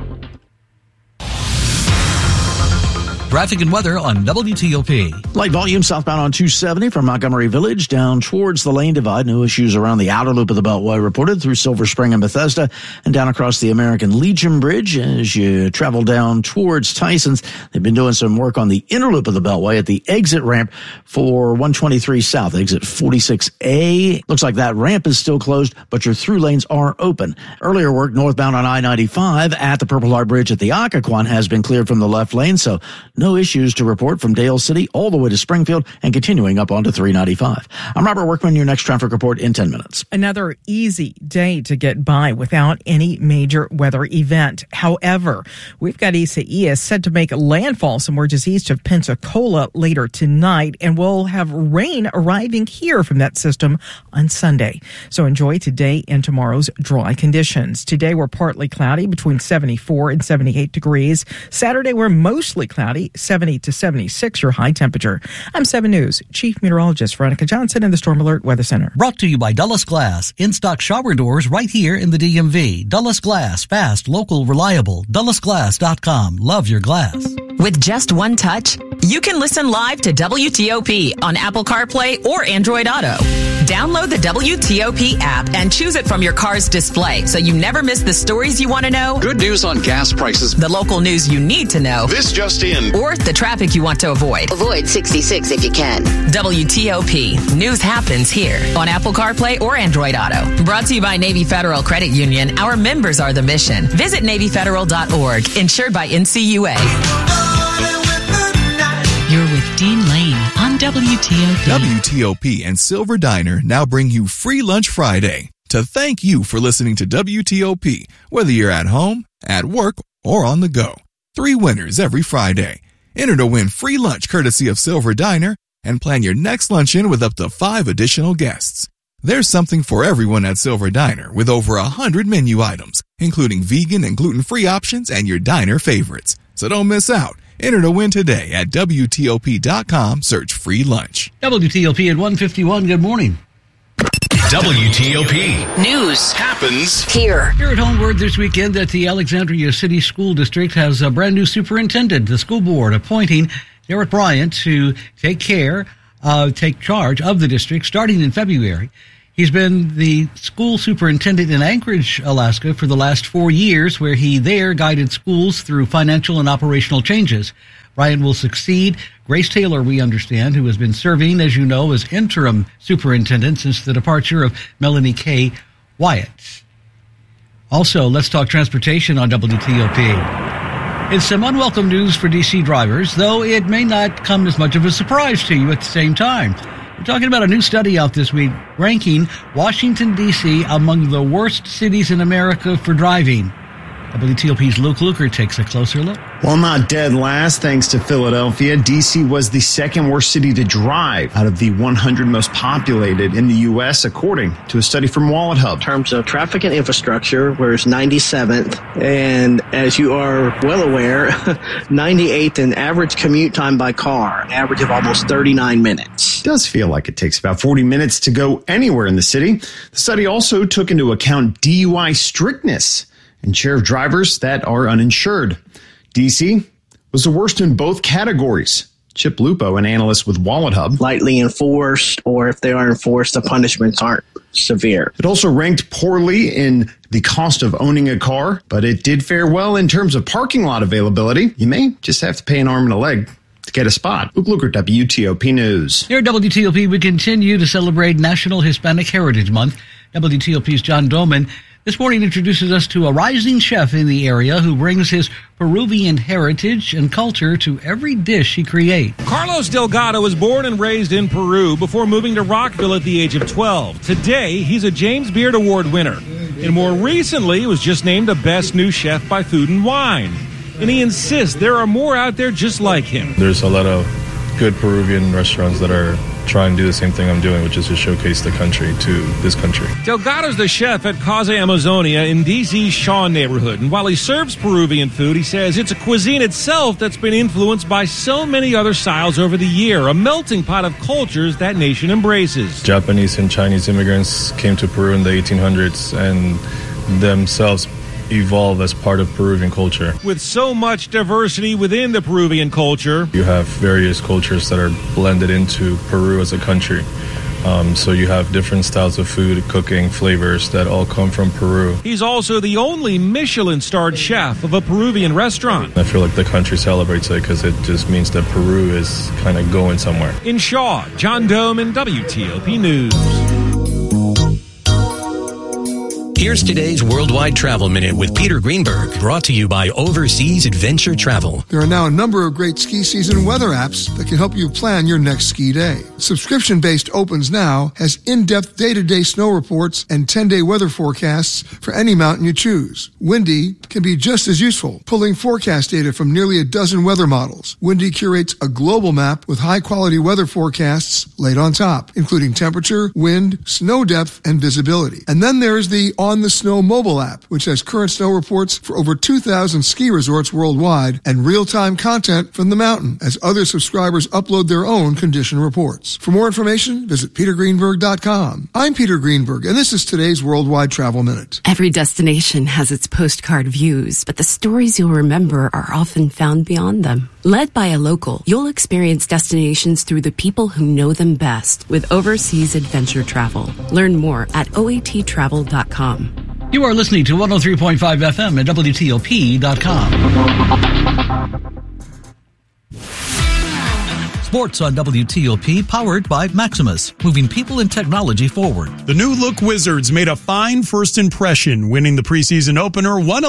[SPEAKER 3] Traffic and weather on WTOP.
[SPEAKER 4] Light volume southbound on 270 from Montgomery Village down towards the lane divide. No issues around the outer loop of the Beltway reported through Silver Spring and Bethesda and down across the American Legion Bridge. As you travel down towards Tyson's, they've been doing some work on the inner loop of the Beltway at the exit ramp for 123 South, exit 46A. Looks like that ramp is still closed, but your through lanes are open. Earlier work northbound on I-95 at the Purple Heart Bridge at the Occoquan has been cleared from the left lane, so no issues to report from Dale City all the way to Springfield and continuing up onto 395. I'm Robert Workman, your next traffic report in 10 minutes.
[SPEAKER 6] Another easy day to get by without any major weather event. However, we've got Isaias set to make landfall somewhere just east of Pensacola later tonight, and we'll have rain arriving here from that system on Sunday. So enjoy today and tomorrow's dry conditions. Today we're partly cloudy between 74 and 78 degrees. Saturday we're mostly cloudy, 70 to 76 your high temperature. I'm 7 News Chief Meteorologist Veronica Johnson in the Storm Alert Weather Center.
[SPEAKER 3] Brought to you by Dulles Glass. In-stock shower doors right here in the DMV. Dulles Glass. Fast, local, reliable. DullesGlass.com. Love your glass.
[SPEAKER 10] With just one touch, you can listen live to WTOP on Apple CarPlay or Android Auto. Download the WTOP app and choose it from your car's display so you never miss the stories you want to know.
[SPEAKER 8] Good news on gas prices.
[SPEAKER 10] The local news you need to know.
[SPEAKER 8] This just in.
[SPEAKER 10] Or the traffic you want to avoid.
[SPEAKER 22] Avoid 66 if you can.
[SPEAKER 10] WTOP. News happens here on Apple CarPlay or Android Auto. Brought to you by Navy Federal Credit Union. Our members are the mission. Visit NavyFederal.org. Insured by NCUA.
[SPEAKER 5] You're with Dean Lane on WTOP.
[SPEAKER 23] WTOP and Silver Diner now bring you Free Lunch Friday to thank you for listening to WTOP, whether you're at home, at work, or on the go. 3 winners every Friday. Enter to win free lunch courtesy of Silver Diner and plan your next luncheon with up to 5 additional guests. There's something for everyone at Silver Diner with over 100 menu items, including vegan and gluten-free options and your diner favorites. So don't miss out. Enter to win today at WTOP.com. Search free lunch.
[SPEAKER 3] WTOP at 1:51. Good morning.
[SPEAKER 12] WTOP.
[SPEAKER 22] News
[SPEAKER 12] happens
[SPEAKER 22] here.
[SPEAKER 3] Here at Homeward this weekend that the Alexandria City School District has a brand new superintendent. The school board appointing Derek Bryant to take charge of the district starting in February. He's been the school superintendent in Anchorage, Alaska for the last 4 years, where he there guided schools through financial and operational changes. Bryant will succeed Grace Taylor, we understand, who has been serving, as you know, as interim superintendent since the departure of Melanie K. Wyatt. Also, let's talk transportation on WTOP. It's some unwelcome news for D.C. drivers, though it may not come as much of a surprise to you at the same time. We're talking about a new study out this week ranking Washington, D.C. among the worst cities in America for driving. WTOP's Luke Luker takes a closer look.
[SPEAKER 9] While not dead last, thanks to Philadelphia, D.C. was the second worst city to drive out of the 100 most populated in the U.S., according to a study from WalletHub.
[SPEAKER 11] In terms of traffic and infrastructure, we're 97th, and as you are well aware, 98th in average commute time by car, an average of almost 39 minutes.
[SPEAKER 9] It does feel like it takes about 40 minutes to go anywhere in the city. The study also took into account DUI strictness and share of drivers that are uninsured. D.C. was the worst in both categories. Chip Lupo, an analyst with WalletHub.
[SPEAKER 11] Lightly enforced, or if they are enforced, the punishments aren't severe.
[SPEAKER 9] It also ranked poorly in the cost of owning a car, but it did fare well in terms of parking lot availability. You may just have to pay an arm and a leg to get a spot. Luke Luker, WTOP News.
[SPEAKER 3] Here at WTOP, we continue to celebrate National Hispanic Heritage Month. WTOP's John Doman this morning introduces us to a rising chef in the area who brings his Peruvian heritage and culture to every dish he creates.
[SPEAKER 13] Carlos Delgado was born and raised in Peru before moving to Rockville at the age of 12. Today, he's a James Beard Award winner. And more recently, was just named the best new chef by Food and Wine. And he insists there are more out there just like him.
[SPEAKER 14] There's a lot of good Peruvian restaurants that are trying to do the same thing I'm doing, which is to showcase the country to this country.
[SPEAKER 13] Delgado's the chef at Casa Amazonia in DC's Shaw neighborhood. And while he serves Peruvian food, he says it's a cuisine itself that's been influenced by so many other styles over the year, a melting pot of cultures that nation embraces.
[SPEAKER 14] Japanese and Chinese immigrants came to Peru in the 1800s and themselves evolve as part of Peruvian culture.
[SPEAKER 13] With so much diversity within the Peruvian culture,
[SPEAKER 14] you have various cultures that are blended into Peru as a country. So you have different styles of food, cooking, flavors that all come from Peru.
[SPEAKER 13] He's also the only Michelin-starred chef of a Peruvian restaurant.
[SPEAKER 14] I feel like the country celebrates it because it just means that Peru is kind of going somewhere.
[SPEAKER 13] In Shaw, John Doman, WTOP News.
[SPEAKER 24] Here's today's Worldwide Travel Minute with Peter Greenberg, brought to you by Overseas Adventure Travel.
[SPEAKER 25] There are now a number of great ski season weather apps that can help you plan your next ski day. Subscription-based Opens Now has in-depth day-to-day snow reports and 10-day weather forecasts for any mountain you choose. Windy can be just as useful, pulling forecast data from nearly a dozen weather models. Windy curates a global map with high-quality weather forecasts laid on top, including temperature, wind, snow depth, and visibility. And then there's the On the Snow mobile app, which has current snow reports for over 2,000 ski resorts worldwide and real-time content from the mountain as other subscribers upload their own condition reports. For more information, visit petergreenberg.com. I'm Peter Greenberg, and this is today's Worldwide Travel Minute.
[SPEAKER 26] Every destination has its postcard views, but the stories you'll remember are often found beyond them. Led by a local, you'll experience destinations through the people who know them best with Overseas Adventure Travel. Learn more at oattravel.com.
[SPEAKER 3] You are listening to 103.5 FM at WTOP.com.
[SPEAKER 15] Sports on WTOP, powered by Maximus, moving people and technology forward.
[SPEAKER 16] The new look Wizards made a fine first impression, winning the preseason opener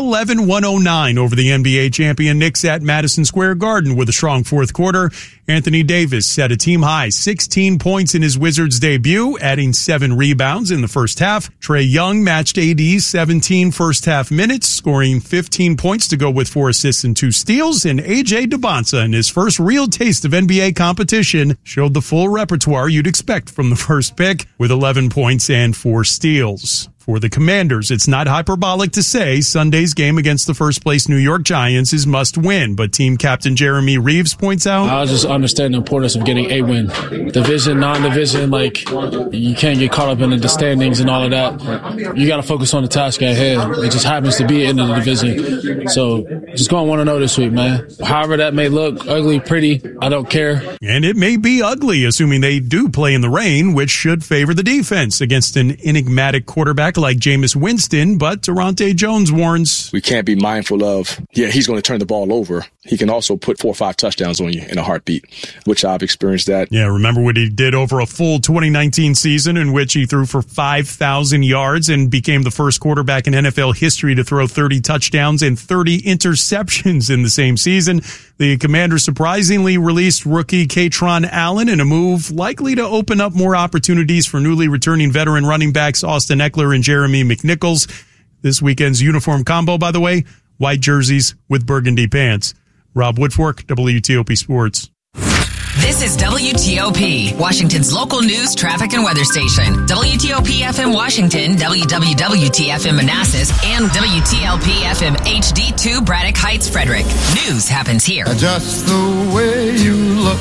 [SPEAKER 16] 111-109 over the NBA champion Knicks at Madison Square Garden with a strong fourth quarter. Anthony Davis set a team-high 16 points in his Wizards debut, adding 7 rebounds in the first half. Trae Young matched AD's 17 first-half minutes, scoring 15 points to go with 4 assists and 2 steals. And A.J. Debonsa, in his first real taste of NBA competition, showed the full repertoire you'd expect from the first pick, with 11 points and 4 steals. For the Commanders, it's not hyperbolic to say Sunday's game against the first-place New York Giants is must-win, but team captain Jeremy Reeves points out,
[SPEAKER 17] I just understand the importance of getting a win. Division, non-division, you can't get caught up in the standings and all of that. You got to focus on the task at hand. It just happens to be in the division. So just going 1-0 this week, man. However that may look, ugly, pretty, I don't care.
[SPEAKER 16] And it may be ugly, assuming they do play in the rain, which should favor the defense against an enigmatic quarterback like Jameis Winston, but Durante Jones warns,
[SPEAKER 18] we can't be mindful of, he's going to turn the ball over. He can also put 4 or 5 touchdowns on you in a heartbeat, which I've experienced that.
[SPEAKER 16] Yeah, remember what he did over a full 2019 season in which he threw for 5,000 yards and became the first quarterback in NFL history to throw 30 touchdowns and 30 interceptions in the same season. The Commanders surprisingly released rookie Katron Allen in a move likely to open up more opportunities for newly returning veteran running backs Austin Eckler and Jeremy McNichols. This weekend's uniform combo, by the way, white jerseys with burgundy pants. Rob Woodfork, WTOP Sports.
[SPEAKER 10] This is WTOP, Washington's local news, traffic, and weather station. WTOP FM Washington, WWWT FM Manassas, and WTLP FM HD2 Braddock Heights, Frederick. News happens here.
[SPEAKER 19] Just the way you look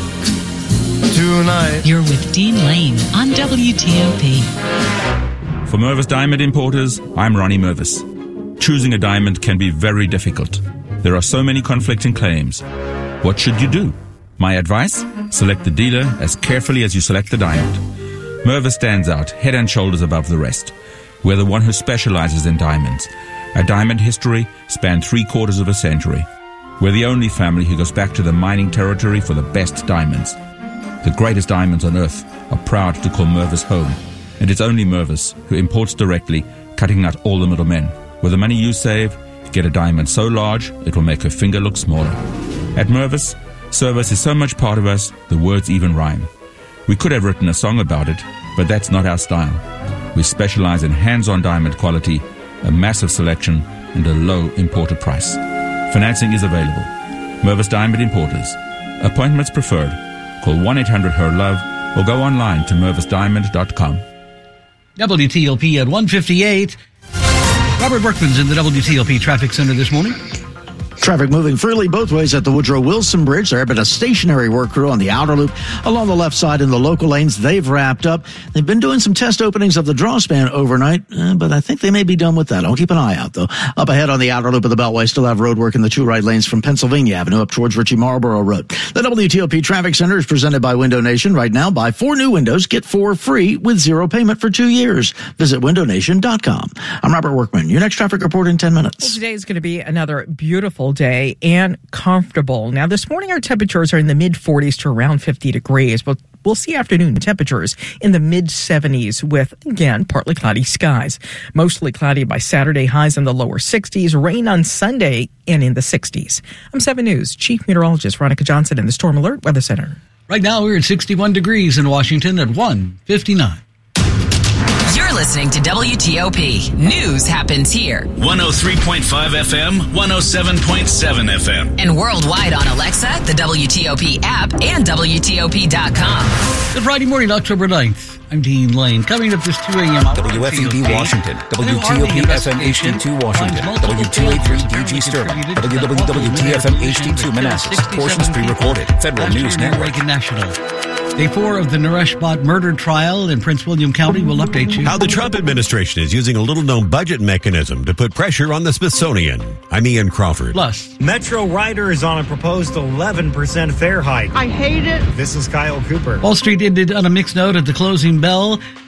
[SPEAKER 19] tonight.
[SPEAKER 5] You're with Dean Lane on WTOP.
[SPEAKER 20] For Mervis Diamond Importers, I'm Ronnie Mervis. Choosing a diamond can be very difficult. There are so many conflicting claims. What should you do? My advice? Select the dealer as carefully as you select the diamond. Mervis stands out head and shoulders above the rest. We're the one who specializes in diamonds. Our diamond history spanned 3/4 of a century. We're the only family who goes back to the mining territory for the best diamonds. The greatest diamonds on earth are proud to call Mervis home. And it's only Mervis who imports directly, cutting out all the middlemen. With the money you save, get a diamond so large it will make her finger look smaller. At Mervis, service is so much part of us, the words even rhyme. We could have written a song about it, but that's not our style. We specialize in hands-on diamond quality, a massive selection, and a low importer price. Financing is available. Mervis Diamond Importers. Appointments preferred. Call 1-800-HER-LOVE or go online to mervisdiamond.com.
[SPEAKER 3] WTOP at 1:58. Robert Workman's in the WTOP Traffic Center this morning.
[SPEAKER 4] Traffic moving freely both ways at the Woodrow Wilson Bridge. There have been a stationary work crew on the outer loop along the left side in the local lanes. They've wrapped up. They've been doing some test openings of the draw span overnight, but I think they may be done with that. I'll keep an eye out, though. Up ahead on the outer loop of the Beltway, still have road work in the 2 right lanes from Pennsylvania Avenue up towards Ritchie Marlboro Road. The WTOP Traffic Center is presented by Window Nation. Right now, buy 4 new windows, get 4 free with 0 payment for 2 years. Visit windownation.com. I'm Robert Workman. Your next traffic report in 10 minutes.
[SPEAKER 6] Well, today is going to be another beautiful day and comfortable. Now, this morning our temperatures are in the mid-40s to around 50 degrees, but we'll see afternoon temperatures in the mid-70s with, again, partly cloudy skies. Mostly cloudy by Saturday, highs in the lower 60s, rain on Sunday and in the 60s. I'm 7 News Chief Meteorologist Veronica Johnson in the Storm Alert Weather Center.
[SPEAKER 3] Right now we're at 61 degrees in Washington at 1:59.
[SPEAKER 10] You're listening to WTOP. News happens here.
[SPEAKER 12] 103.5 FM, 107.7 FM.
[SPEAKER 10] And worldwide on Alexa, the WTOP app, and WTOP.com.
[SPEAKER 3] Good Friday morning, October 9th. I'm Dean Lane. Coming up this 2 a.m.
[SPEAKER 27] WFEB Washington, WTOP FM HD2 Washington, W283 DG Sterling, WWWTFM HD2 Manassas. Portions pre-recorded. Federal News Network.
[SPEAKER 3] Reagan National. Day 4 of the Naresh Bhatt murder trial in Prince William County will update you.
[SPEAKER 28] How the Trump administration is using a little-known budget mechanism to put pressure on the Smithsonian. I'm Ian Crawford.
[SPEAKER 3] Plus,
[SPEAKER 29] Metro Rider is on a proposed 11% fare hike.
[SPEAKER 30] I hate it.
[SPEAKER 29] This is Kyle Cooper.
[SPEAKER 3] Wall Street ended on a mixed note at the closing bell.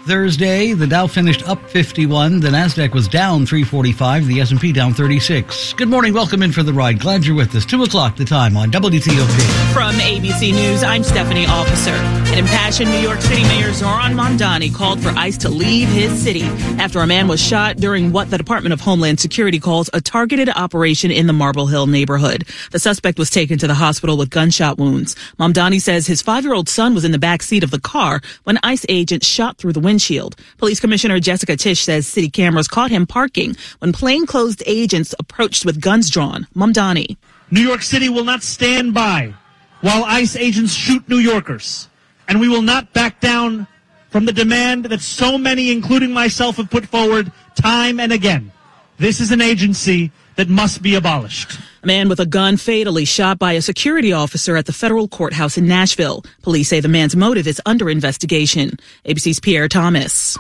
[SPEAKER 3] Thursday, the Dow finished up 51. The Nasdaq was down 345. The S&P down 36. Good morning. Welcome in for the ride. Glad you're with us. 2 o'clock the time on WTOP.
[SPEAKER 1] From ABC News, I'm Stephanie Officer. An impassioned New York City Mayor Zohran Mamdani called for ICE to leave his city after a man was shot during what the Department of Homeland Security calls a targeted operation in the Marble Hill neighborhood. The suspect was taken to the hospital with gunshot wounds. Mamdani says his 5-year-old son was in the back seat of the car when ICE agents shot through the windshield. Police Commissioner Jessica Tisch says city cameras caught him parking when plainclothes agents approached with guns drawn. Mamdani.
[SPEAKER 2] New York City will not stand by while ICE agents shoot New Yorkers. And we will not back down from the demand that so many, including myself, have put forward time and again. This is an agency that must be abolished.
[SPEAKER 1] A man with a gun fatally shot by a security officer at the federal courthouse in Nashville. Police say the man's motive is under investigation. ABC's Pierre Thomas.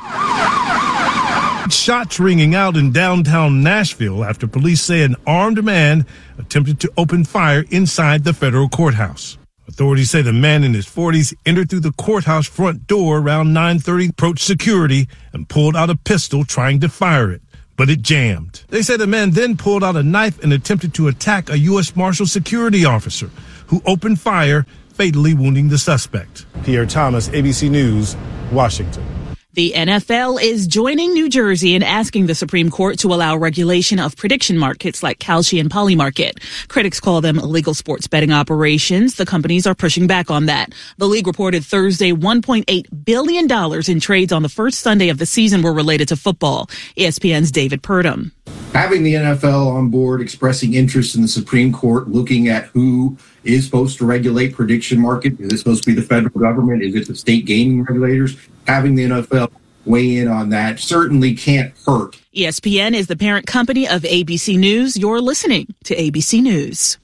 [SPEAKER 7] Shots ringing out in downtown Nashville after police say an armed man attempted to open fire inside the federal courthouse. Authorities say the man in his 40s entered through the courthouse front door around 9:30, approached security, and pulled out a pistol trying to fire it, but it jammed. They say the man then pulled out a knife and attempted to attack a U.S. Marshal security officer, who opened fire, fatally wounding the suspect. Pierre Thomas, ABC News, Washington.
[SPEAKER 1] The NFL is joining New Jersey in asking the Supreme Court to allow regulation of prediction markets like Kalshi and Polymarket. Critics call them illegal sports betting operations. The companies are pushing back on that. The league reported Thursday $1.8 billion in trades on the first Sunday of the season were related to football. ESPN's David Purdom.
[SPEAKER 8] Having the NFL on board, expressing interest in the Supreme Court, looking at who is supposed to regulate prediction market. Is it supposed to be the federal government? Is it the state gaming regulators? Having the NFL weigh in on that certainly can't hurt.
[SPEAKER 1] ESPN is the parent company of ABC News. You're listening to ABC News.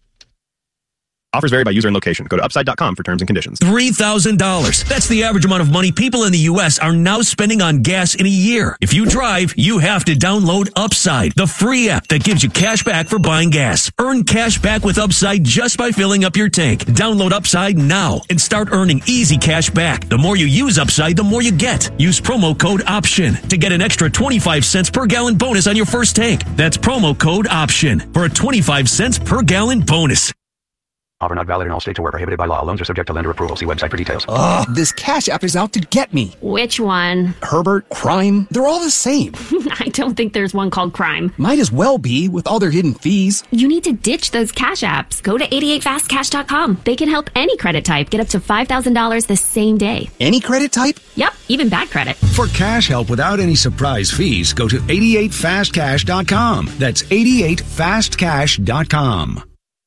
[SPEAKER 9] Offers vary by user and location. Go to upside.com for terms and conditions.
[SPEAKER 11] $3,000. That's the average amount of money people in the U.S. are now spending on gas in a year. If you drive, you have to download Upside, the free app that gives you cash back for buying gas. Earn cash back with Upside just by filling up your tank. Download Upside now and start earning easy cash back. The more you use Upside, the more you get. Use promo code OPTION to get an extra 25 cents per gallon bonus on your first tank. That's promo code OPTION for a 25 cents per gallon bonus.
[SPEAKER 27] Offer not valid in all states or where prohibited by law. Loans are subject to lender approval. See website for details.
[SPEAKER 21] Ugh, this Cash App is out to get me.
[SPEAKER 22] Which one?
[SPEAKER 21] Herbert, Crime, they're all the same.
[SPEAKER 22] I don't think there's one called Crime.
[SPEAKER 21] Might as well be with all their hidden fees.
[SPEAKER 22] You need to ditch those Cash Apps. Go to 88fastcash.com. They can help any credit type get up to $5,000 the same day.
[SPEAKER 21] Any credit type?
[SPEAKER 22] Yep, even bad credit.
[SPEAKER 23] For cash help without any surprise fees, go to 88fastcash.com. That's 88fastcash.com.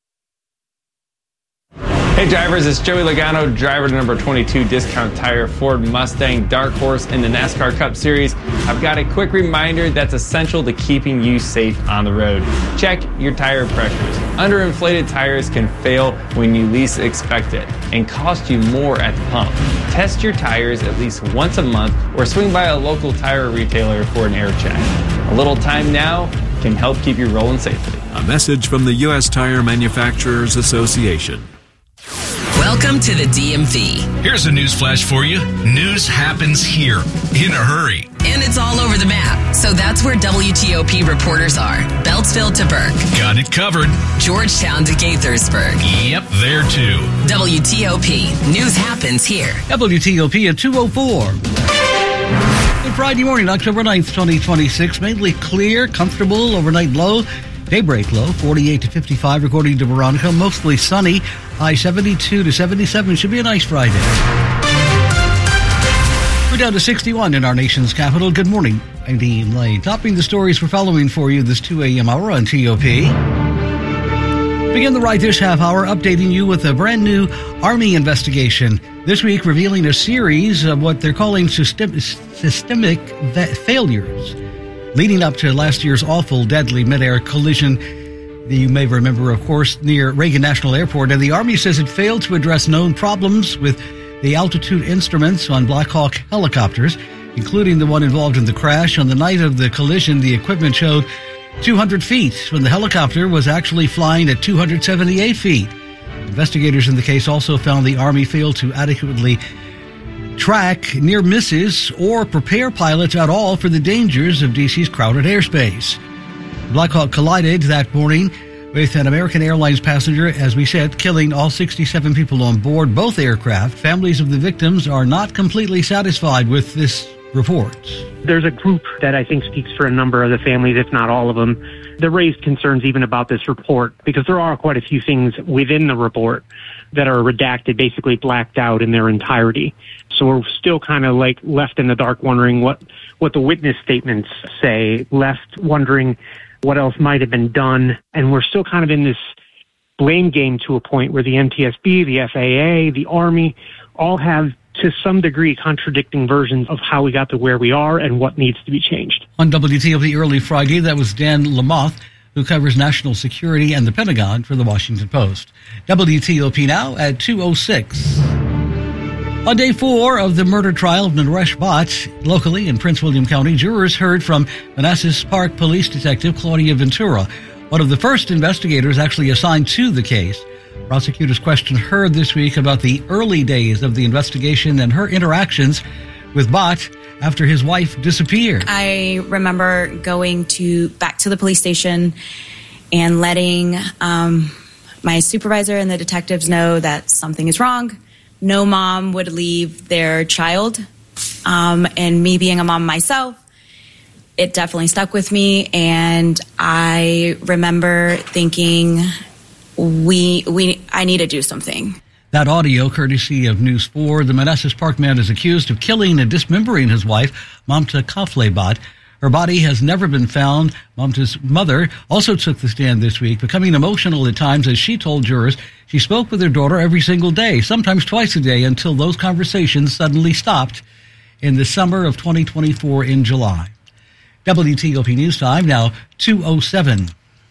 [SPEAKER 30] Hey drivers, it's Joey Logano, driver to number 22 Discount Tire Ford Mustang Dark Horse in the NASCAR Cup Series. I've got a quick reminder that's essential to keeping you safe on the road. Check your tire pressures. Underinflated tires can fail when you least expect it and cost you more at the pump. Test your tires at least once a month or swing by a local tire retailer for an air check. A little time now can help keep you rolling safely.
[SPEAKER 31] A message from the U.S. Tire Manufacturers Association.
[SPEAKER 10] Welcome to the DMV.
[SPEAKER 12] Here's a news flash for you. News happens here in a hurry.
[SPEAKER 10] And it's all over the map. So that's where WTOP reporters are. Beltsville to Burke.
[SPEAKER 12] Got it covered.
[SPEAKER 10] Georgetown to Gaithersburg.
[SPEAKER 12] Yep, there too.
[SPEAKER 10] WTOP. News happens here.
[SPEAKER 3] WTOP at 2:04. Good Friday morning, October 9th, 2026. Mainly clear, comfortable, overnight low. Daybreak low, 48 to 55, according to Veronica. Mostly sunny, high 72 to 77. Should be a nice Friday. We're down to 61 in our nation's capital. Good morning, I'm Dean Lane. Topping the stories we're following for you this 2 a.m. hour on TOP. Begin the right this half hour, updating you with a brand new Army investigation. This week, revealing a series of what they're calling systemic failures, leading up to last year's awful, deadly mid-air collision that you may remember, of course, near Reagan National Airport. And the Army says it failed to address known problems with the altitude instruments on Black Hawk helicopters, including the one involved in the crash. On the night of the collision, the equipment showed 200 feet when the helicopter was actually flying at 278 feet. Investigators in the case also found the Army failed to adequately track near misses or prepare pilots at all for the dangers of D.C.'s crowded airspace. Black Hawk collided that morning with an American Airlines passenger, as we said, killing all 67 people on board both aircraft. Families of the victims are not completely satisfied with this report.
[SPEAKER 5] There's a group that I think speaks for a number of the families, if not all of them, that raised concerns even about this report, because there are quite a few things within the report that are redacted, basically blacked out in their entirety. So we're still kind of like left in the dark wondering what the witness statements say, left wondering what else might have been done. And we're still kind of in this blame game to a point where the NTSB, the FAA, the Army all have, to some degree, contradicting versions of how we got to where we are and what needs to be changed.
[SPEAKER 3] On WTOP early Friday, that was Dan Lamoth, who covers national security and the Pentagon for the Washington Post. WTOP now at 2:06. On day 4 of the murder trial of Naresh Bhatt, locally in Prince William County, jurors heard from Manassas Park Police Detective Claudia Ventura, one of the first investigators actually assigned to the case. Prosecutors questioned her this week about the early days of the investigation and her interactions with Bhatt after his wife disappeared.
[SPEAKER 13] I remember going back to the police station and letting my supervisor and the detectives know that something is wrong. No mom would leave their child. And me being a mom myself, it definitely stuck with me. And I remember thinking, I need to do something.
[SPEAKER 3] That audio, courtesy of News 4, the Manassas Park man is accused of killing and dismembering his wife, Mamta Kafle Bhatt. Her body has never been found. Mamta's mother also took the stand this week, becoming emotional at times as she told jurors she spoke with her daughter every single day, sometimes twice a day, until those conversations suddenly stopped in the summer of 2024 in July. WTOP News Time, now 2:07.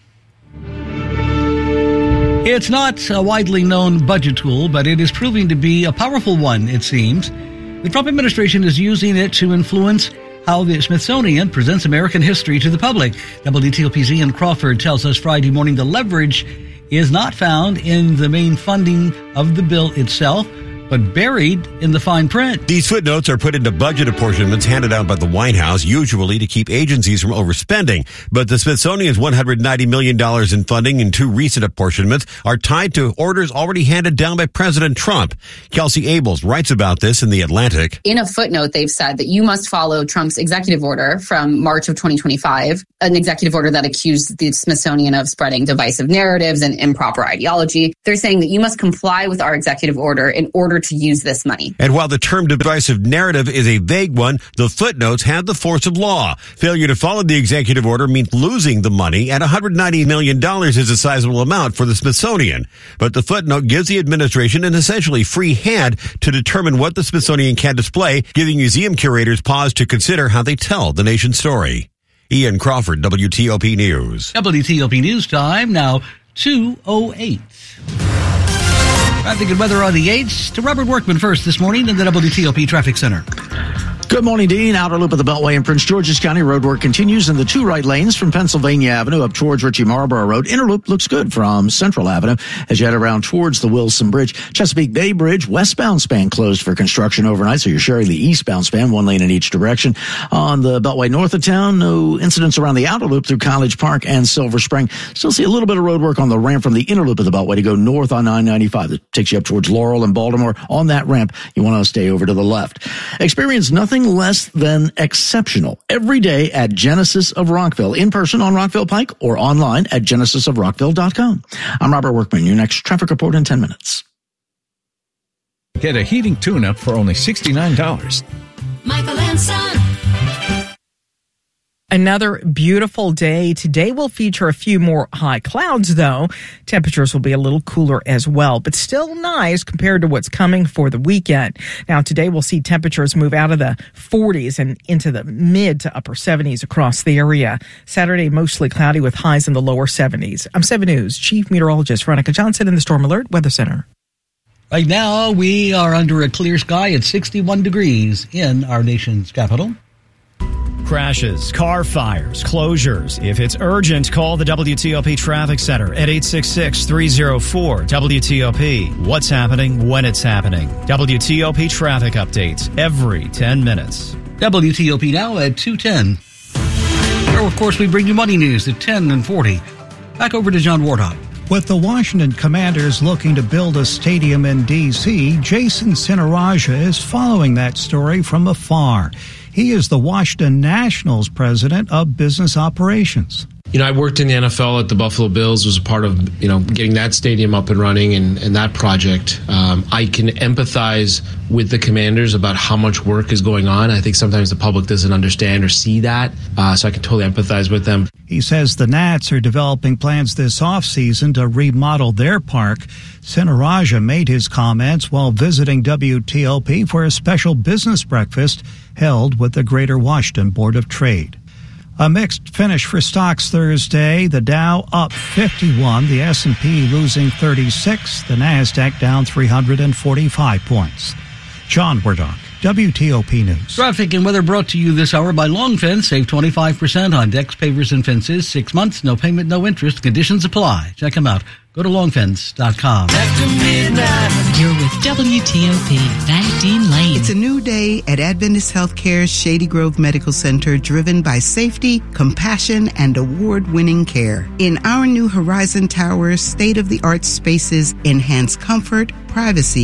[SPEAKER 3] It's not a widely known budget tool, but it is proving to be a powerful one, it seems. The Trump administration is using it to influence how the Smithsonian presents American history to the public. WTOP's Ian Crawford tells us Friday morning the leverage is not found in the main funding of the bill itself, but buried in the fine print.
[SPEAKER 28] These footnotes are put into budget apportionments handed out by the White House, usually to keep agencies from overspending. But the Smithsonian's $190 million in funding in 2 recent apportionments are tied to orders already handed down by President Trump. Kelsey Abels writes about this in The Atlantic.
[SPEAKER 14] In a footnote, they've said that you must follow Trump's executive order from March of 2025, an executive order that accused the Smithsonian of spreading divisive narratives and improper ideology. They're saying that you must comply with our executive order in order to use this money.
[SPEAKER 28] And while the term divisive narrative is a vague one, the footnotes have the force of law. Failure to follow the executive order means losing the money, and $190 million is a sizable amount for the Smithsonian. But the footnote gives the administration an essentially free hand to determine what the Smithsonian can display, giving museum curators pause to consider how they tell the nation's story. Ian Crawford, WTOP News.
[SPEAKER 3] WTOP News Time, now 2:08. Traffic and weather on the 8s to Robert Workman first this morning in the WTOP Traffic Center.
[SPEAKER 4] Good morning, Dean. Outer loop of the Beltway in Prince George's County. Road work continues in the 2 right lanes from Pennsylvania Avenue up towards Ritchie Marlborough Road. Inner loop looks good from Central Avenue as you head around towards the Wilson Bridge. Chesapeake Bay Bridge, westbound span closed for construction overnight, so you're sharing the eastbound span, 1 lane in each direction. On the Beltway north of town, no incidents around the outer loop through College Park and Silver Spring. Still see a little bit of road work on the ramp from the inner loop of the Beltway to go north on 995. That takes you up towards Laurel and Baltimore. On that ramp, you want to stay over to the left. Experience nothing less than exceptional every day at Genesis of Rockville, in person on Rockville Pike or online at genesisofrockville.com. I'm Robert Workman. Your next traffic report in 10 minutes.
[SPEAKER 27] Get a heating tune-up for only $69.
[SPEAKER 15] Michael and Son.
[SPEAKER 6] Another beautiful day. Today will feature a few more high clouds, though. Temperatures will be a little cooler as well, but still nice compared to what's coming for the weekend. Now, today we'll see temperatures move out of the 40s and into the mid to upper 70s across the area. Saturday, mostly cloudy with highs in the lower 70s. I'm 7 News Chief Meteorologist Veronica Johnson in the Storm Alert Weather Center.
[SPEAKER 3] Right now, we are under a clear sky at 61 degrees in our nation's capital.
[SPEAKER 2] crashes, car fires, closures. If it's urgent, call the WTOP Traffic Center at 866-304-WTOP. What's happening when it's happening. WTOP traffic updates every 10 minutes.
[SPEAKER 3] WTOP now at 2:10. Here, of course, we bring you money news at 10 and 40. Back over to John Wardock.
[SPEAKER 7] With the Washington Commanders looking to build a stadium in D.C., Jason Sinaraja is following that story from afar. He is the Washington Nationals president of business operations.
[SPEAKER 16] I worked in the NFL at the Buffalo Bills, was a part of, getting that stadium up and running and that project. I can empathize with the Commanders about how much work is going on. I think sometimes the public doesn't understand or see that, so I can totally empathize with them.
[SPEAKER 7] He says the Nats are developing plans this offseason to remodel their park. Sinaraja made his comments while visiting WTOP for a special business breakfast held with the Greater Washington Board of Trade. A mixed finish for stocks Thursday. The Dow up 51, the S&P losing 36, the Nasdaq down 345 points. John Wardock, WTOP News.
[SPEAKER 3] Traffic and weather brought to you this hour by Long Fence. Save 25% on decks, pavers, and fences. 6 months, no payment, no interest. Conditions apply. Check them out. Go to longfence.com.
[SPEAKER 17] After midnight. You're with WTOP, Van Dean Lane.
[SPEAKER 18] It's a new day at Adventist Healthcare's Shady Grove Medical Center, driven by safety, compassion, and award-winning care. In our new Horizon Towers, state-of-the-art spaces enhance comfort, privacy,